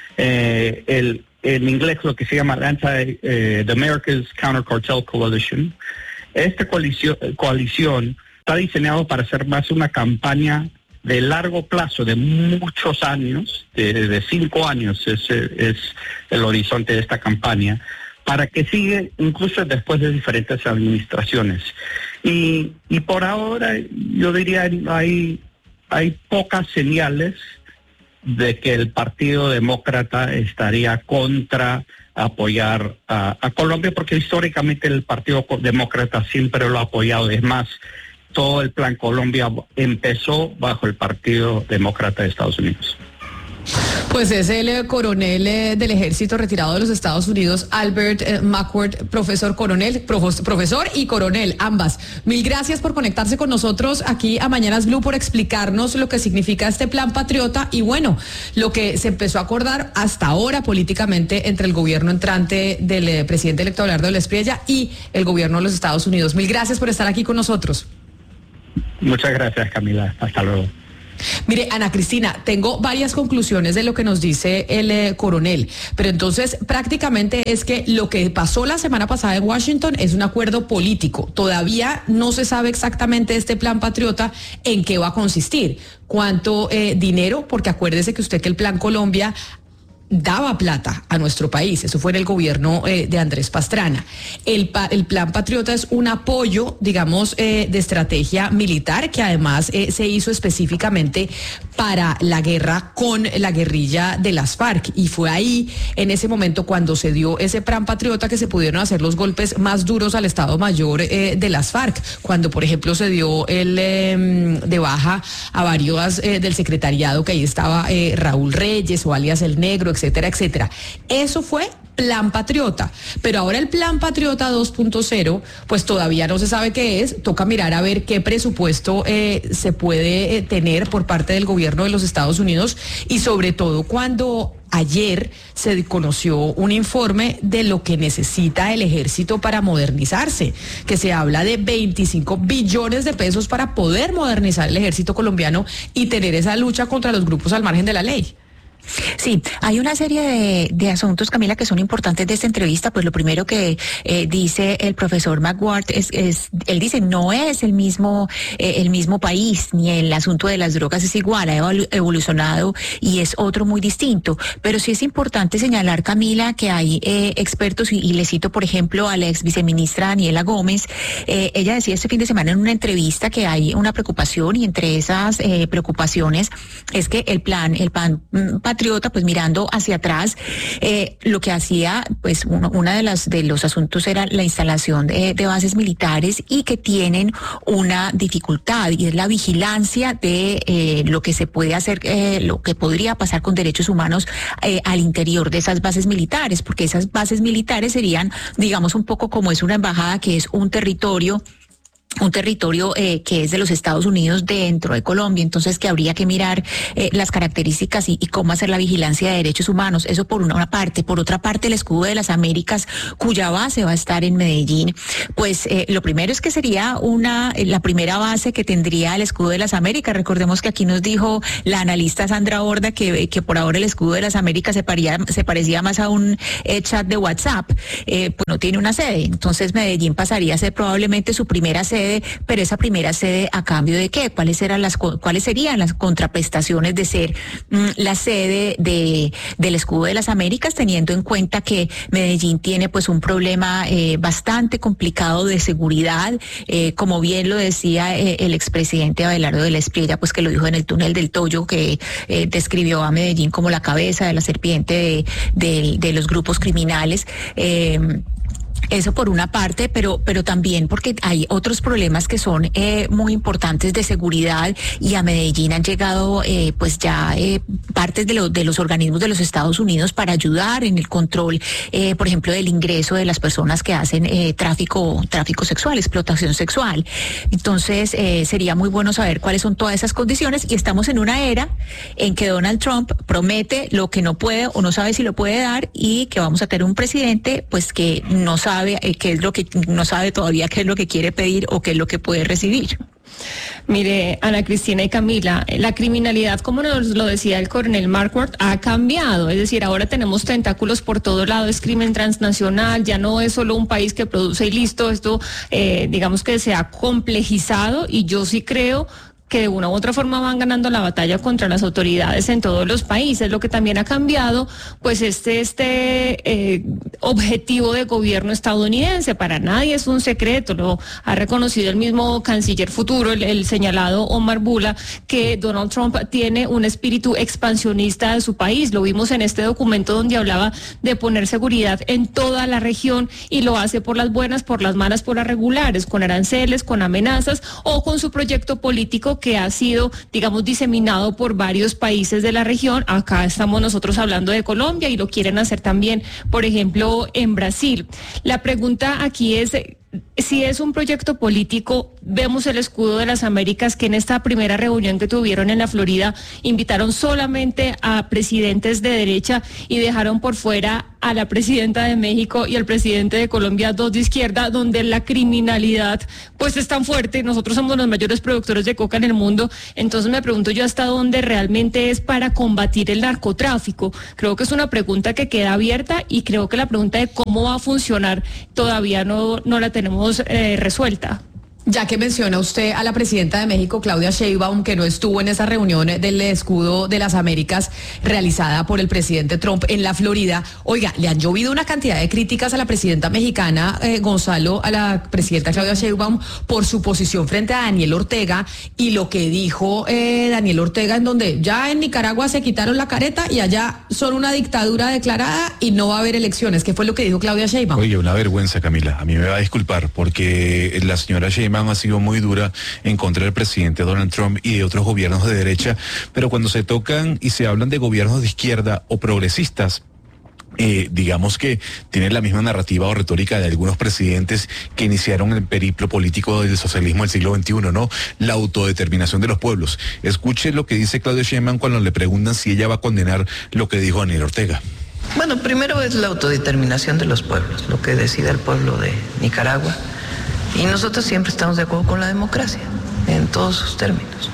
Eh, el, en inglés lo que se llama la anti, eh, The America's Counter Cartel Coalition. Esta coalición, coalición está diseñado para ser más una campaña de largo plazo, de muchos años, de, de cinco años es, es el horizonte de esta campaña, para que siga incluso después de diferentes administraciones. Y, y por ahora yo diría hay, hay pocas señales de que el Partido Demócrata estaría contra apoyar a, a Colombia, porque históricamente el Partido Demócrata siempre lo ha apoyado. Es más, todo el Plan Colombia empezó bajo el Partido Demócrata de Estados Unidos. Pues es el eh, coronel eh, del ejército retirado de los Estados Unidos, Albert eh, McCord, profesor coronel, profos- profesor y coronel, ambas. Mil gracias por conectarse con nosotros aquí a Mañanas Blue, por explicarnos lo que significa este plan patriota y bueno, lo que se empezó a acordar hasta ahora políticamente entre el gobierno entrante del eh, presidente electo Abelardo del Espriella y el gobierno de los Estados Unidos. Mil gracias por estar aquí con nosotros. Muchas gracias, Camila. Hasta luego. Mire, Ana Cristina, tengo varias conclusiones de lo que nos dice el eh, coronel, pero entonces prácticamente es que lo que pasó la semana pasada en Washington es un acuerdo político. Todavía no se sabe exactamente este plan patriota en qué va a consistir, cuánto eh, dinero, porque acuérdese que usted que el Plan Colombia daba plata a nuestro país, eso fue en el gobierno eh, de Andrés Pastrana. El, pa, el Plan Patriota es un apoyo, digamos, eh, de estrategia militar que además eh, se hizo específicamente para la guerra con la guerrilla de las FARC y fue ahí, en ese momento, cuando se dio ese Plan Patriota que se pudieron hacer los golpes más duros al Estado Mayor eh, de las FARC, cuando por ejemplo se dio el eh, de baja a varios eh, del secretariado, que ahí estaba eh, Raúl Reyes o alias El Negro, etcétera, etcétera. Eso fue Plan Patriota, pero ahora el Plan Patriota dos punto cero, pues todavía no se sabe qué es, toca mirar a ver qué presupuesto eh, se puede eh, tener por parte del gobierno de los Estados Unidos y sobre todo cuando ayer se conoció un informe de lo que necesita el ejército para modernizarse, que se habla de veinticinco billones de pesos para poder modernizar el ejército colombiano y tener esa lucha contra los grupos al margen de la ley. Sí, hay una serie de, de asuntos, Camila, que son importantes de esta entrevista. Pues lo primero que eh, dice el profesor McWhorter es, es, él dice, no es el mismo, eh, el mismo país, ni el asunto de las drogas es igual, ha evolucionado y es otro muy distinto. Pero sí es importante señalar, Camila, que hay eh, expertos, y, y le cito, por ejemplo, a la ex viceministra Daniela Gómez. Eh, ella decía este fin de semana en una entrevista que hay una preocupación, y entre esas eh, preocupaciones es que el plan, el plan patriota, pues mirando hacia atrás, eh, lo que hacía, pues uno, una de las de los asuntos era la instalación de, de bases militares, y que tienen una dificultad, y es la vigilancia de eh, lo que se puede hacer, eh, lo que podría pasar con derechos humanos eh, al interior de esas bases militares, porque esas bases militares serían, digamos, un poco como es una embajada, que es un territorio un territorio eh, que es de los Estados Unidos dentro de Colombia, entonces que habría que mirar eh, las características y, y cómo hacer la vigilancia de derechos humanos. Eso por una parte. Por otra parte, el Escudo de las Américas, cuya base va a estar en Medellín, pues eh, lo primero es que sería una la primera base que tendría el Escudo de las Américas. Recordemos que aquí nos dijo la analista Sandra Horda que, que por ahora el Escudo de las Américas se, paría, se parecía más a un eh, chat de WhatsApp, eh, pues no tiene una sede. Entonces Medellín pasaría a ser probablemente su primera sede. Pero esa primera sede, ¿a cambio de qué? ¿Cuáles eran las cuáles serían las contraprestaciones de ser mm, la sede de del Escudo de las Américas, teniendo en cuenta que Medellín tiene pues un problema eh, bastante complicado de seguridad, eh, como bien lo decía eh, el expresidente Abelardo del Espriella, pues que lo dijo en el túnel del Toyo, que eh, describió a Medellín como la cabeza de la serpiente de, de, de los grupos criminales. Eh, Eso por una parte, pero pero también porque hay otros problemas que son eh, muy importantes de seguridad, y a Medellín han llegado eh, pues ya eh, partes de, lo, de los organismos de los Estados Unidos para ayudar en el control, eh, por ejemplo, del ingreso de las personas que hacen eh, tráfico tráfico sexual, explotación sexual. Entonces eh, sería muy bueno saber cuáles son todas esas condiciones, y estamos en una era en que Donald Trump promete lo que no puede o no sabe si lo puede dar, y que vamos a tener un presidente pues que no sabe sabe qué es lo que no sabe todavía qué es lo que quiere pedir o qué es lo que puede recibir. Mire, Ana Cristina y Camila, la criminalidad, como nos lo decía el coronel McWhorter, ha cambiado. Es decir, ahora tenemos tentáculos por todo lado, es crimen transnacional, ya no es solo un país que produce y listo. Esto, eh, digamos que se ha complejizado, y yo sí creo que de una u otra forma van ganando la batalla contra las autoridades en todos los países. Lo que también ha cambiado, pues este, este eh, objetivo de gobierno estadounidense, para nadie es un secreto, lo ha reconocido el mismo canciller futuro, el, el señalado Omar Bula, que Donald Trump tiene un espíritu expansionista de su país. Lo vimos en este documento donde hablaba de poner seguridad en toda la región, y lo hace por las buenas, por las malas, por las regulares, con aranceles, con amenazas o con su proyecto político, que ha sido, digamos, diseminado por varios países de la región. Acá estamos nosotros hablando de Colombia y lo quieren hacer también, por ejemplo, en Brasil. La pregunta aquí es, si es un proyecto político, vemos el escudo de las Américas, que en esta primera reunión que tuvieron en la Florida invitaron solamente a presidentes de derecha y dejaron por fuera a la presidenta de México y al presidente de Colombia, dos de izquierda, donde la criminalidad pues es tan fuerte. Nosotros somos los mayores productores de coca en el mundo, entonces me pregunto yo hasta dónde realmente es para combatir el narcotráfico. Creo que es una pregunta que queda abierta y creo que la pregunta de cómo va a funcionar todavía no, no la tenemos eh, resuelta. Ya que menciona usted a la presidenta de México, Claudia Sheinbaum, que no estuvo en esa reunión del escudo de las Américas realizada por el presidente Trump en la Florida, oiga, le han llovido una cantidad de críticas a la presidenta mexicana, eh, Gonzalo, a la presidenta Claudia Sheinbaum, por su posición frente a Daniel Ortega y lo que dijo eh, Daniel Ortega, en donde ya en Nicaragua se quitaron la careta y allá son una dictadura declarada y no va a haber elecciones. ¿Qué fue lo que dijo Claudia Sheinbaum? Oye, una vergüenza, Camila. A mí me va a disculpar porque la señora Sheinbaum ha sido muy dura en contra del presidente Donald Trump y de otros gobiernos de derecha, pero cuando se tocan y se hablan de gobiernos de izquierda o progresistas, Eh, digamos que tienen la misma narrativa o retórica de algunos presidentes que iniciaron el periplo político del socialismo del siglo veintiuno, ¿no? La autodeterminación de los pueblos. Escuche lo que dice Claudia Sheinbaum cuando le preguntan si ella va a condenar lo que dijo Daniel Ortega. Bueno, primero es la autodeterminación de los pueblos, lo que decida el pueblo de Nicaragua. Y nosotros siempre estamos de acuerdo con la democracia, en todos sus términos.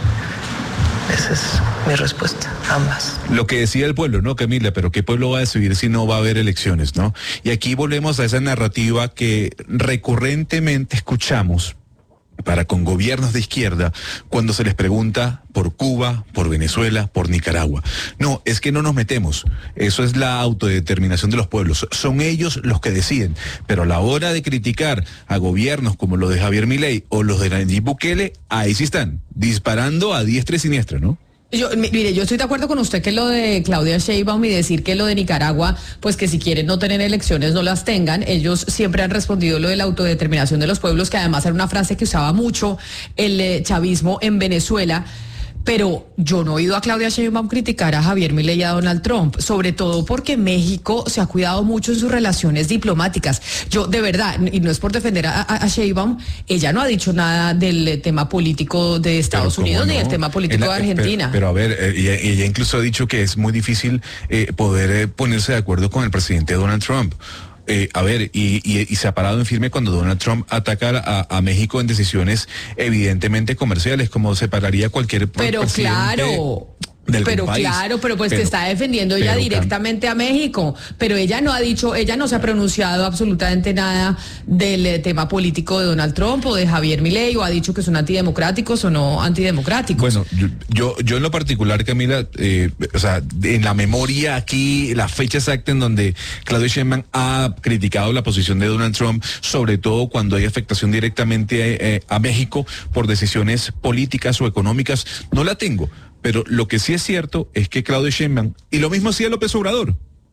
Esa es mi respuesta, ambas. Lo que decía el pueblo, ¿no, Camila? Pero ¿qué pueblo va a decidir si no va a haber elecciones, no? Y aquí volvemos a esa narrativa que recurrentemente escuchamos para con gobiernos de izquierda cuando se les pregunta por Cuba, por Venezuela, por Nicaragua. No, es que no nos metemos. Eso es la autodeterminación de los pueblos. Son ellos los que deciden. Pero a la hora de criticar a gobiernos como los de Javier Milei o los de Nayib Bukele, ahí sí están, disparando a diestra y siniestra, ¿no? Yo, mire, yo estoy de acuerdo con usted que lo de Claudia Sheinbaum y decir que lo de Nicaragua, pues que si quieren no tener elecciones no las tengan. Ellos siempre han respondido lo de la autodeterminación de los pueblos, que además era una frase que usaba mucho el eh, chavismo en Venezuela. Pero yo no he oído a Claudia Sheinbaum criticar a Javier Milei y a Donald Trump, sobre todo porque México se ha cuidado mucho en sus relaciones diplomáticas. Yo, de verdad, y no es por defender a, a, a Sheinbaum, ella no ha dicho nada del tema político de Estados Unidos no? ni del tema político la, de Argentina. Pero, pero a ver, eh, ella, ella incluso ha dicho que es muy difícil eh, poder eh, ponerse de acuerdo con el presidente Donald Trump. Eh, a ver, y, y, y se ha parado en firme cuando Donald Trump ataca a, a México en decisiones evidentemente comerciales, como se pararía cualquier Pero claro. Pero país. claro, pero pues pero, que está defendiendo ella directamente a México, pero ella no ha dicho, ella no se ha pronunciado absolutamente nada del eh, tema político de Donald Trump o de Javier Milei, o ha dicho que son antidemocráticos o no antidemocráticos. Bueno, yo, yo, yo en lo particular, Camila, eh, o sea, en la memoria aquí, la fecha exacta en donde Claudia Sheinbaum ha criticado la posición de Donald Trump, sobre todo cuando hay afectación directamente eh, a México por decisiones políticas o económicas, no la tengo. Pero lo que sí es cierto es que Claudia Sheinbaum, y lo mismo hacía López Obrador,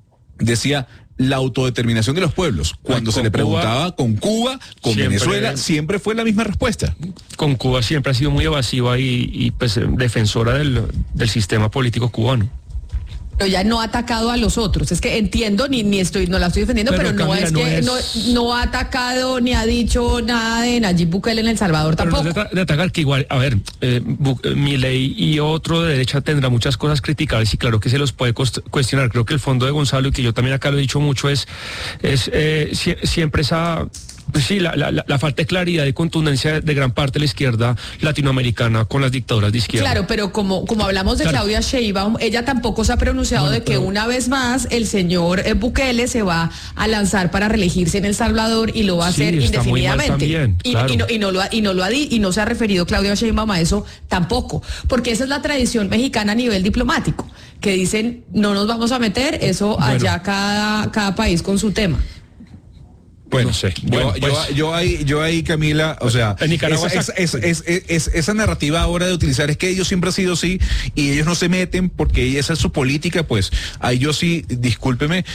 decía la autodeterminación de los pueblos. Cuando se le preguntaba con Cuba, con siempre, Venezuela, siempre fue la misma respuesta. Con Cuba siempre ha sido muy evasiva y, y pues defensora del, del sistema político cubano. Pero ya no ha atacado a los otros. Es que entiendo, ni, ni estoy, no la estoy defendiendo, pero, pero no Camila, es no que es... No, no ha atacado ni ha dicho nada de Nayib Bukele en El Salvador pero tampoco. No de, de atacar, que igual, a ver, eh, Milei y otro de derecha tendrá muchas cosas criticables y claro que se los puede cuestionar. Creo que el fondo de Gonzalo, y que yo también acá lo he dicho mucho, es, es eh, si, siempre esa... Pues sí, la, la, la falta de claridad y contundencia de gran parte de la izquierda latinoamericana con las dictaduras de izquierda. Claro, pero como, como hablamos de claro. Claudia Sheinbaum, ella tampoco se ha pronunciado bueno, de que pero... una vez más el señor Bukele se va a lanzar para reelegirse en El Salvador y lo va a sí, hacer indefinidamente. También, y, claro. y, no, y, no lo ha, y no lo ha y no se ha referido Claudia Sheinbaum a eso tampoco, porque esa es la tradición mexicana a nivel diplomático, que dicen no nos vamos a meter, eso bueno. allá cada, cada país con su tema. Bueno, no sé. Bueno, yo, pues, yo, yo ahí, yo ahí, Camila, o sea, en Nicaragua es, es, es, es, es, esa narrativa ahora de utilizar es que ellos siempre han sido así y ellos no se meten porque esa es su política, pues ahí yo sí, discúlpeme, eh,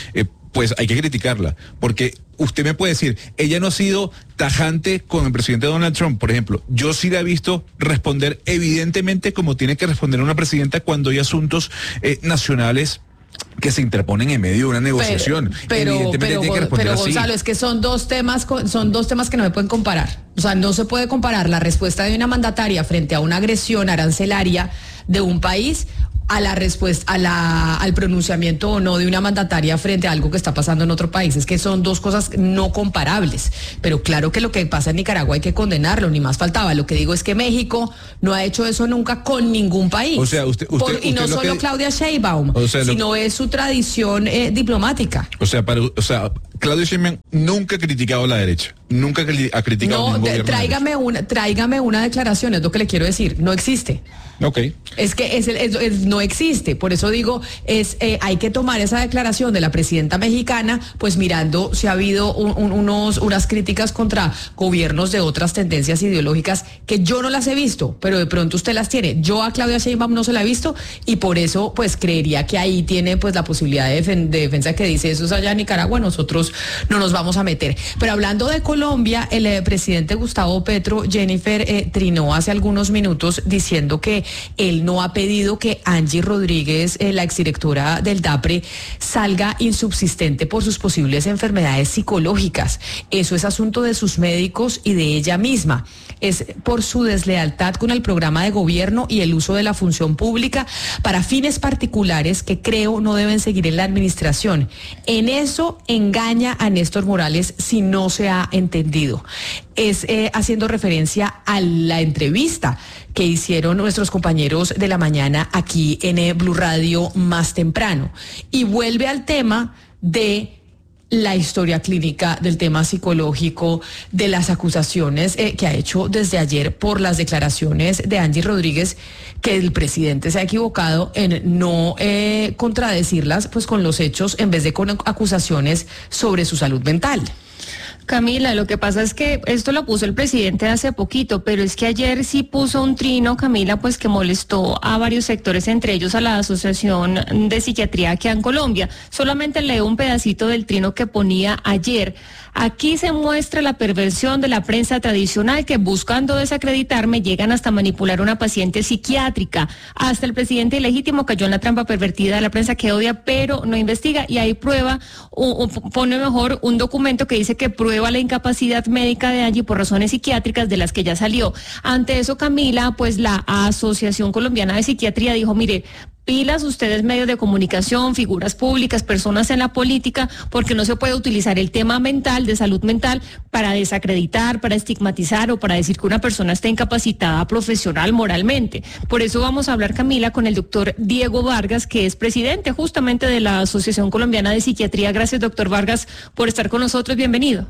pues hay que criticarla, porque usted me puede decir, ella no ha sido tajante con el presidente Donald Trump, por ejemplo. Yo sí la he visto responder evidentemente como tiene que responder una presidenta cuando hay asuntos eh, nacionales que se interponen en medio de una negociación. Pero, Evidentemente pero, tiene que responder pero así. Gonzalo, es que son dos temas, son dos temas que no me pueden comparar. O sea, no se puede comparar la respuesta de una mandataria frente a una agresión arancelaria de un país a la respuesta, a la, al pronunciamiento o no de una mandataria frente a algo que está pasando en otro país. Es que son dos cosas no comparables. Pero claro que lo que pasa en Nicaragua hay que condenarlo, ni más faltaba. Lo que digo es que México no ha hecho eso nunca con ningún país. O sea, usted, usted, Por, y usted no lo solo que, Claudia Sheinbaum, o sea, sino lo, es su tradición eh, diplomática. O sea, para, o sea, Claudia Sheinbaum nunca ha criticado a la derecha, nunca ha criticado No, a ningún de, gobierno tráigame una, tráigame una declaración, es lo que le quiero decir. No existe. Ok. Es que es, es, es, no existe, por eso digo, es eh, hay que tomar esa declaración de la presidenta mexicana, pues mirando si ha habido un, un, unos, unas críticas contra gobiernos de otras tendencias ideológicas que yo no las he visto, pero de pronto usted las tiene. Yo a Claudia Sheinbaum no se la he visto y por eso pues creería que ahí tiene pues la posibilidad de, defen- de defensa que dice eso es allá en Nicaragua, nosotros no nos vamos a meter. Pero hablando de Colombia, el eh, presidente Gustavo Petro, Jennifer, eh, trinó hace algunos minutos diciendo que él no ha pedido que Angie Rodríguez, eh, la exdirectora del DAPRE, salga insubsistente por sus posibles enfermedades psicológicas. Eso es asunto de sus médicos y de ella misma. Es por su deslealtad con el programa de gobierno y el uso de la función pública para fines particulares que creo no deben seguir en la administración. En eso engaña a Néstor Morales si no se ha entendido. Es eh, haciendo referencia a la entrevista que hicieron nuestros compañeros de la mañana aquí en eh, Blue Radio más temprano. Y vuelve al tema de la historia clínica, del tema psicológico, de las acusaciones eh, que ha hecho desde ayer por las declaraciones de Angie Rodríguez, que el presidente se ha equivocado en no eh, contradecirlas pues con los hechos en vez de con acusaciones sobre su salud mental. Camila, lo que pasa es que esto lo puso el presidente hace poquito, pero es que ayer sí puso un trino, Camila, pues que molestó a varios sectores, entre ellos a la Asociación de Psiquiatría aquí en Colombia. Solamente leo un pedacito del trino que ponía ayer. Aquí se muestra la perversión de la prensa tradicional que, buscando desacreditarme, llegan hasta manipular a una paciente psiquiátrica. Hasta el presidente ilegítimo cayó en la trampa pervertida de la prensa que odia pero no investiga, y ahí prueba, o, o pone mejor un documento que dice que prueba la incapacidad médica de Angie por razones psiquiátricas de las que ya salió. Ante eso, Camila, pues la Asociación Colombiana de Psiquiatría dijo, mire, pilas ustedes, medios de comunicación, figuras públicas, personas en la política, porque no se puede utilizar el tema mental, de salud mental, para desacreditar, para estigmatizar o para decir que una persona está incapacitada profesional, moralmente. Por eso vamos a hablar, Camila, con el doctor Diego Vargas, que es presidente justamente de la Asociación Colombiana de Psiquiatría. Gracias, doctor Vargas, por estar con nosotros. Bienvenido.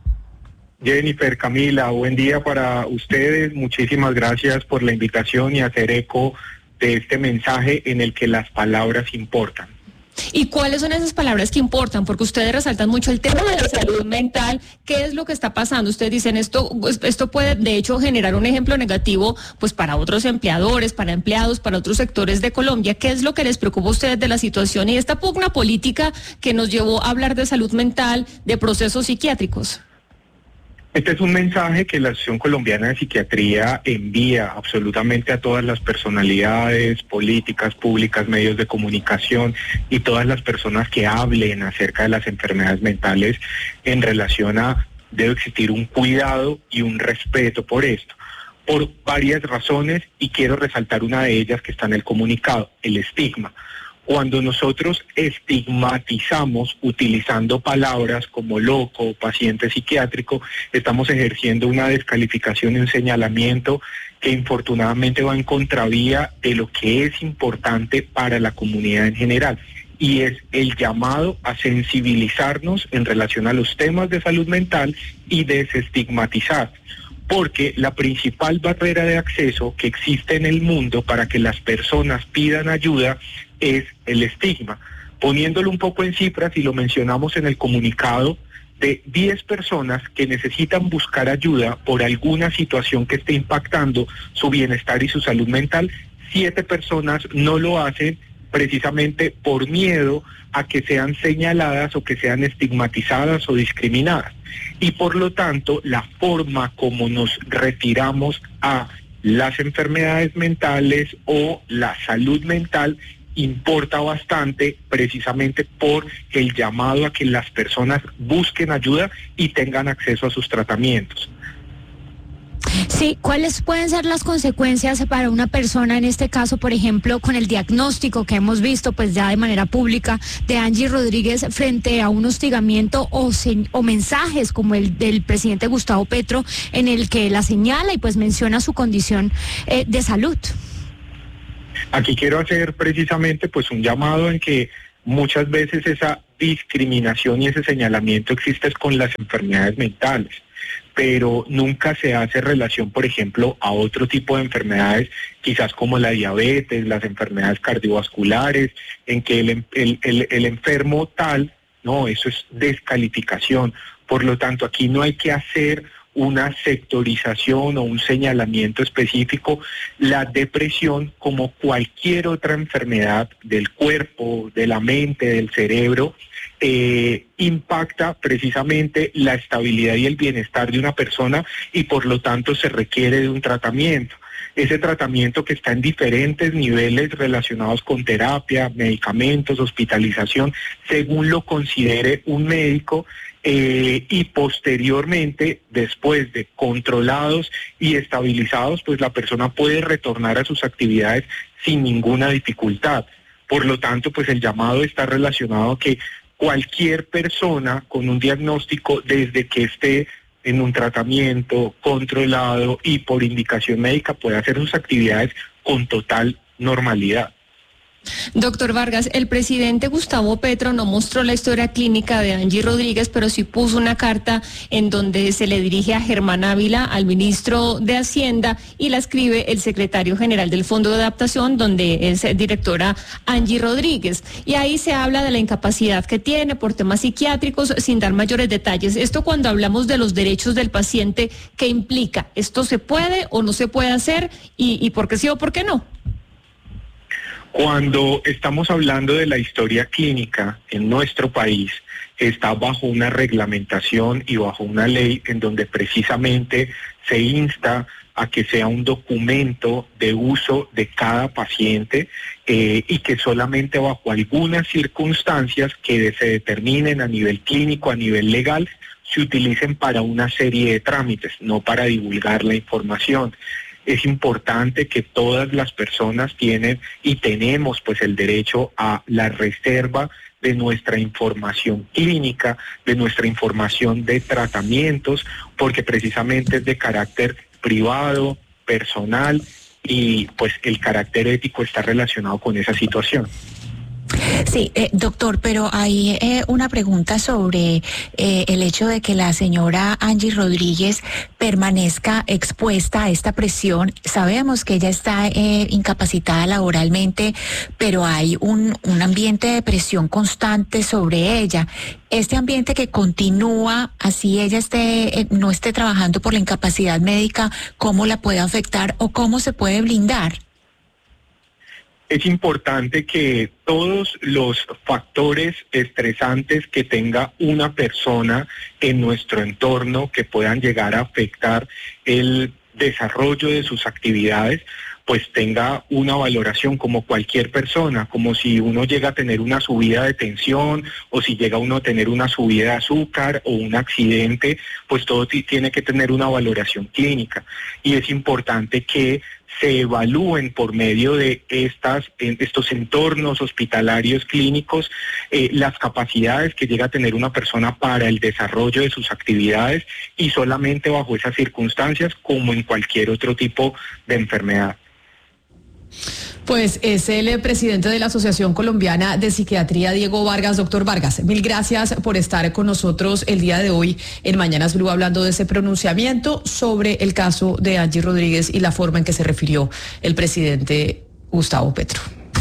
Jennifer, Camila, buen día para ustedes. Muchísimas gracias por la invitación y hacer eco de este mensaje en el que las palabras importan. ¿Y cuáles son esas palabras que importan? Porque ustedes resaltan mucho el tema de la salud mental. ¿Qué es lo que está pasando? Ustedes dicen esto, esto puede de hecho generar un ejemplo negativo pues para otros empleadores, para empleados, para otros sectores de Colombia. ¿Qué es lo que les preocupa a ustedes de la situación y esta pugna política que nos llevó a hablar de salud mental, de procesos psiquiátricos? Este es un mensaje que la Asociación Colombiana de Psiquiatría envía absolutamente a todas las personalidades políticas, públicas, medios de comunicación y todas las personas que hablen acerca de las enfermedades mentales en relación a debe existir un cuidado y un respeto por esto, por varias razones, y quiero resaltar una de ellas que está en el comunicado, el estigma. Cuando nosotros estigmatizamos utilizando palabras como loco, paciente psiquiátrico, estamos ejerciendo una descalificación y un señalamiento que infortunadamente va en contravía de lo que es importante para la comunidad en general, y es el llamado a sensibilizarnos en relación a los temas de salud mental y desestigmatizar. Porque la principal barrera de acceso que existe en el mundo para que las personas pidan ayuda es el estigma. Poniéndolo un poco en cifras, y lo mencionamos en el comunicado, de diez personas que necesitan buscar ayuda por alguna situación que esté impactando su bienestar y su salud mental, siete personas no lo hacen precisamente por miedo a que sean señaladas o que sean estigmatizadas o discriminadas. Y por lo tanto, la forma como nos retiramos a las enfermedades mentales o la salud mental importa bastante, precisamente por el llamado a que las personas busquen ayuda y tengan acceso a sus tratamientos. Sí, ¿cuáles pueden ser las consecuencias para una persona, en este caso, por ejemplo, con el diagnóstico que hemos visto pues ya de manera pública de Angie Rodríguez frente a un hostigamiento o, se, o mensajes como el del presidente Gustavo Petro, en el que la señala y pues menciona su condición eh, de salud? Aquí quiero hacer precisamente pues un llamado en que muchas veces esa discriminación y ese señalamiento existe con las enfermedades mentales, pero nunca se hace relación, por ejemplo, a otro tipo de enfermedades, quizás como la diabetes, las enfermedades cardiovasculares, en que el, el, el, el enfermo tal, no, eso es descalificación. Por lo tanto, aquí no hay que hacer una sectorización o un señalamiento específico. La depresión, como cualquier otra enfermedad del cuerpo, de la mente, del cerebro, eh, impacta precisamente la estabilidad y el bienestar de una persona y por lo tanto se requiere de un tratamiento. Ese tratamiento que está en diferentes niveles relacionados con terapia, medicamentos, hospitalización, según lo considere un médico, eh, y posteriormente, después de controlados y estabilizados, pues la persona puede retornar a sus actividades sin ninguna dificultad. Por lo tanto, pues el llamado está relacionado a que cualquier persona con un diagnóstico, desde que esté en un tratamiento controlado y por indicación médica, puede hacer sus actividades con total normalidad. Doctor Vargas, el presidente Gustavo Petro no mostró la historia clínica de Angie Rodríguez, pero sí puso una carta en donde se le dirige a Germán Ávila, al ministro de Hacienda, y la escribe el secretario general del Fondo de Adaptación, donde es directora Angie Rodríguez. Y ahí se habla de la incapacidad que tiene por temas psiquiátricos, sin dar mayores detalles. Esto cuando hablamos de los derechos del paciente, ¿qué implica? ¿Esto se puede o no se puede hacer? ¿Y, y por qué sí o por qué no? Cuando estamos hablando de la historia clínica en nuestro país, está bajo una reglamentación y bajo una ley en donde precisamente se insta a que sea un documento de uso de cada paciente eh, y que solamente bajo algunas circunstancias que se determinen a nivel clínico, a nivel legal, se utilicen para una serie de trámites, no para divulgar la información. Es importante que todas las personas tienen y tenemos pues el derecho a la reserva de nuestra información clínica, de nuestra información de tratamientos, porque precisamente es de carácter privado, personal, y pues el carácter ético está relacionado con esa situación. Sí, eh, doctor, pero hay eh, una pregunta sobre eh, el hecho de que la señora Angie Rodríguez permanezca expuesta a esta presión. Sabemos que ella está eh, incapacitada laboralmente, pero hay un, un ambiente de presión constante sobre ella. Este ambiente que continúa, así ella esté, eh, no esté trabajando por la incapacidad médica, ¿cómo la puede afectar o cómo se puede blindar? Es importante que todos los factores estresantes que tenga una persona en nuestro entorno que puedan llegar a afectar el desarrollo de sus actividades, pues tenga una valoración como cualquier persona, como si uno llega a tener una subida de tensión o si llega uno a tener una subida de azúcar o un accidente, pues todo tiene que tener una valoración clínica. Y es importante que se evalúen por medio de estas, estos entornos hospitalarios clínicos eh, las capacidades que llega a tener una persona para el desarrollo de sus actividades y solamente bajo esas circunstancias como en cualquier otro tipo de enfermedad. Pues es el presidente de la Asociación Colombiana de Psiquiatría, Diego Vargas. Doctor Vargas, mil gracias por estar con nosotros el día de hoy en Mañanas Blue hablando de ese pronunciamiento sobre el caso de Angie Rodríguez y la forma en que se refirió el presidente Gustavo Petro.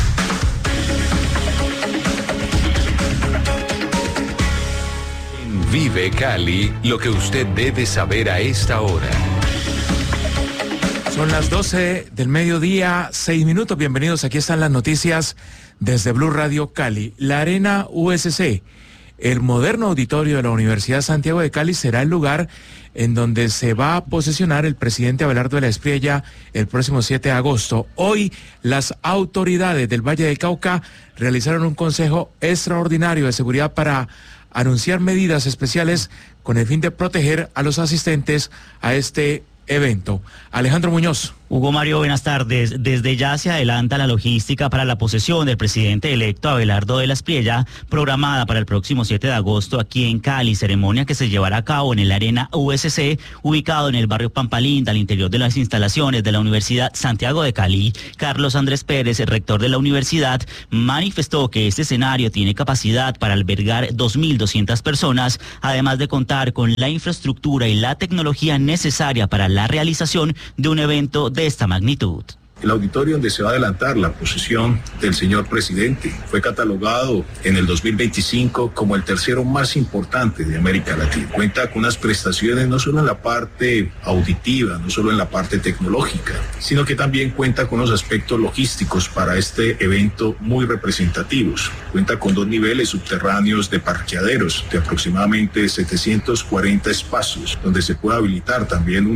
En Vive Cali, lo que usted debe saber a esta hora. Son las doce del mediodía, seis minutos. Bienvenidos. Aquí están las noticias desde Blue Radio Cali. La Arena U S C, el moderno auditorio de la Universidad Santiago de Cali, será el lugar en donde se va a posesionar el presidente Abelardo de la Espriella el próximo siete de agosto. Hoy las autoridades del Valle del Cauca realizaron un consejo extraordinario de seguridad para anunciar medidas especiales con el fin de proteger a los asistentes a este evento. Alejandro Muñoz. Hugo Mario, buenas tardes. Desde ya se adelanta la logística para la posesión del presidente electo Abelardo de la Espriella, programada para el próximo siete de agosto aquí en Cali, ceremonia que se llevará a cabo en el Arena U S C, ubicado en el barrio Pampalinda, al interior de las instalaciones de la Universidad Santiago de Cali. Carlos Andrés Pérez, el rector de la universidad, manifestó que este escenario tiene capacidad para albergar dos mil doscientas personas, además de contar con la infraestructura y la tecnología necesaria para la realización de un evento de esta magnitud. El auditorio donde se va a adelantar la posesión del señor presidente fue catalogado en el dos mil veinticinco como el tercero más importante de América Latina. Cuenta con unas prestaciones no solo en la parte auditiva, no solo en la parte tecnológica, sino que también cuenta con los aspectos logísticos para este evento muy representativos. Cuenta con dos niveles subterráneos de parqueaderos de aproximadamente setecientos cuarenta espacios, donde se puede habilitar también un